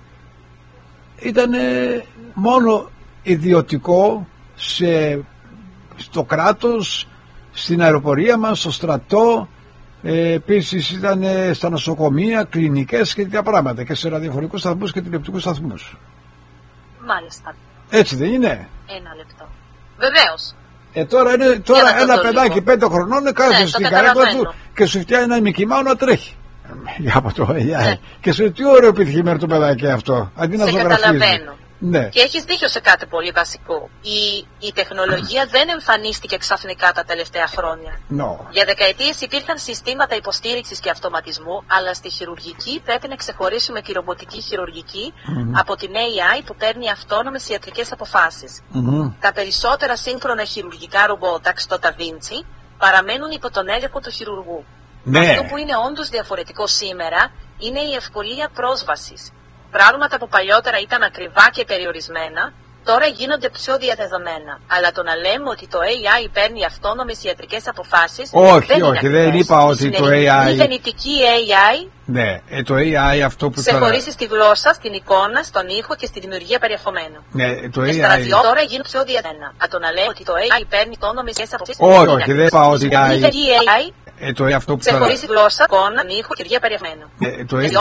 Ήταν μόνο ιδιωτικό, σε στο κράτος, στην αεροπορία μας, στο στρατό, ε, επίσης ήταν στα νοσοκομεία, κλινικές και τέτοια πράγματα, και σε ραδιοφωνικούς σταθμούς και τηλεοπτικούς σταθμούς. Μάλιστα. Έτσι δεν είναι? Ένα λεπτό. Βεβαίως. Ε, τώρα είναι, τώρα ένα παιδάκι λίγο. πέντε χρονών κάθεται ναι, στην καρέκλα του και σου φτιάχνει ένα μικημάου να τρέχει. Για από το έι άι. Ναι. Και σου λέει τι ωραίο επιτυχημένο το παιδάκι αυτό. Αντί να σε ζωγραφίζει. Καταλαβαίνω. Ναι. Και έχεις δίκιο σε κάτι πολύ βασικό. Η, η τεχνολογία δεν εμφανίστηκε ξαφνικά τα τελευταία χρόνια. No. Για δεκαετίες υπήρχαν συστήματα υποστήριξης και αυτοματισμού, αλλά στη χειρουργική πρέπει να ξεχωρίσουμε τη ρομποτική χειρουργική mm-hmm. από την έι άι που παίρνει αυτόνομες ιατρικές αποφάσεις. Mm-hmm. Τα περισσότερα σύγχρονα χειρουργικά ρομπότα στο Da Vinci παραμένουν υπό τον έλεγχο του χειρουργού. Ναι. Αυτό που είναι όντως διαφορετικό σήμερα είναι η ευκολία πρόσβασης. Πράγματα που παλιότερα ήταν ακριβά και περιορισμένα, τώρα γίνονται πιο διαδεδομένα. Αλλά το να λέμε ότι το έι άι παίρνει αυτόνομες ιατρικές αποφάσεις. Όχι, δεν όχι, είναι δεν είπα ότι το έι άι. Η γεννητική έι άι. Ναι, το έι άι αυτό που σε χωρίσει στη γλώσσα, στην εικόνα, στον ήχο και στη δημιουργία περιεχομένου. Ναι, το και έι άι. στα ραδιό τώρα γίνονται πιο διαδεδομένα. Αλλά το να λέμε ότι το έι άι παίρνει αυτόνομες ιατρικές αποφάσεις. Όχι, όχι, δεν είπα ότι η έι άι. Ε, το αυτό που ξεχωρίσει γλώσσα, εικόνα, ήχο και δημιουργία περιεχομένου. Ε, το έι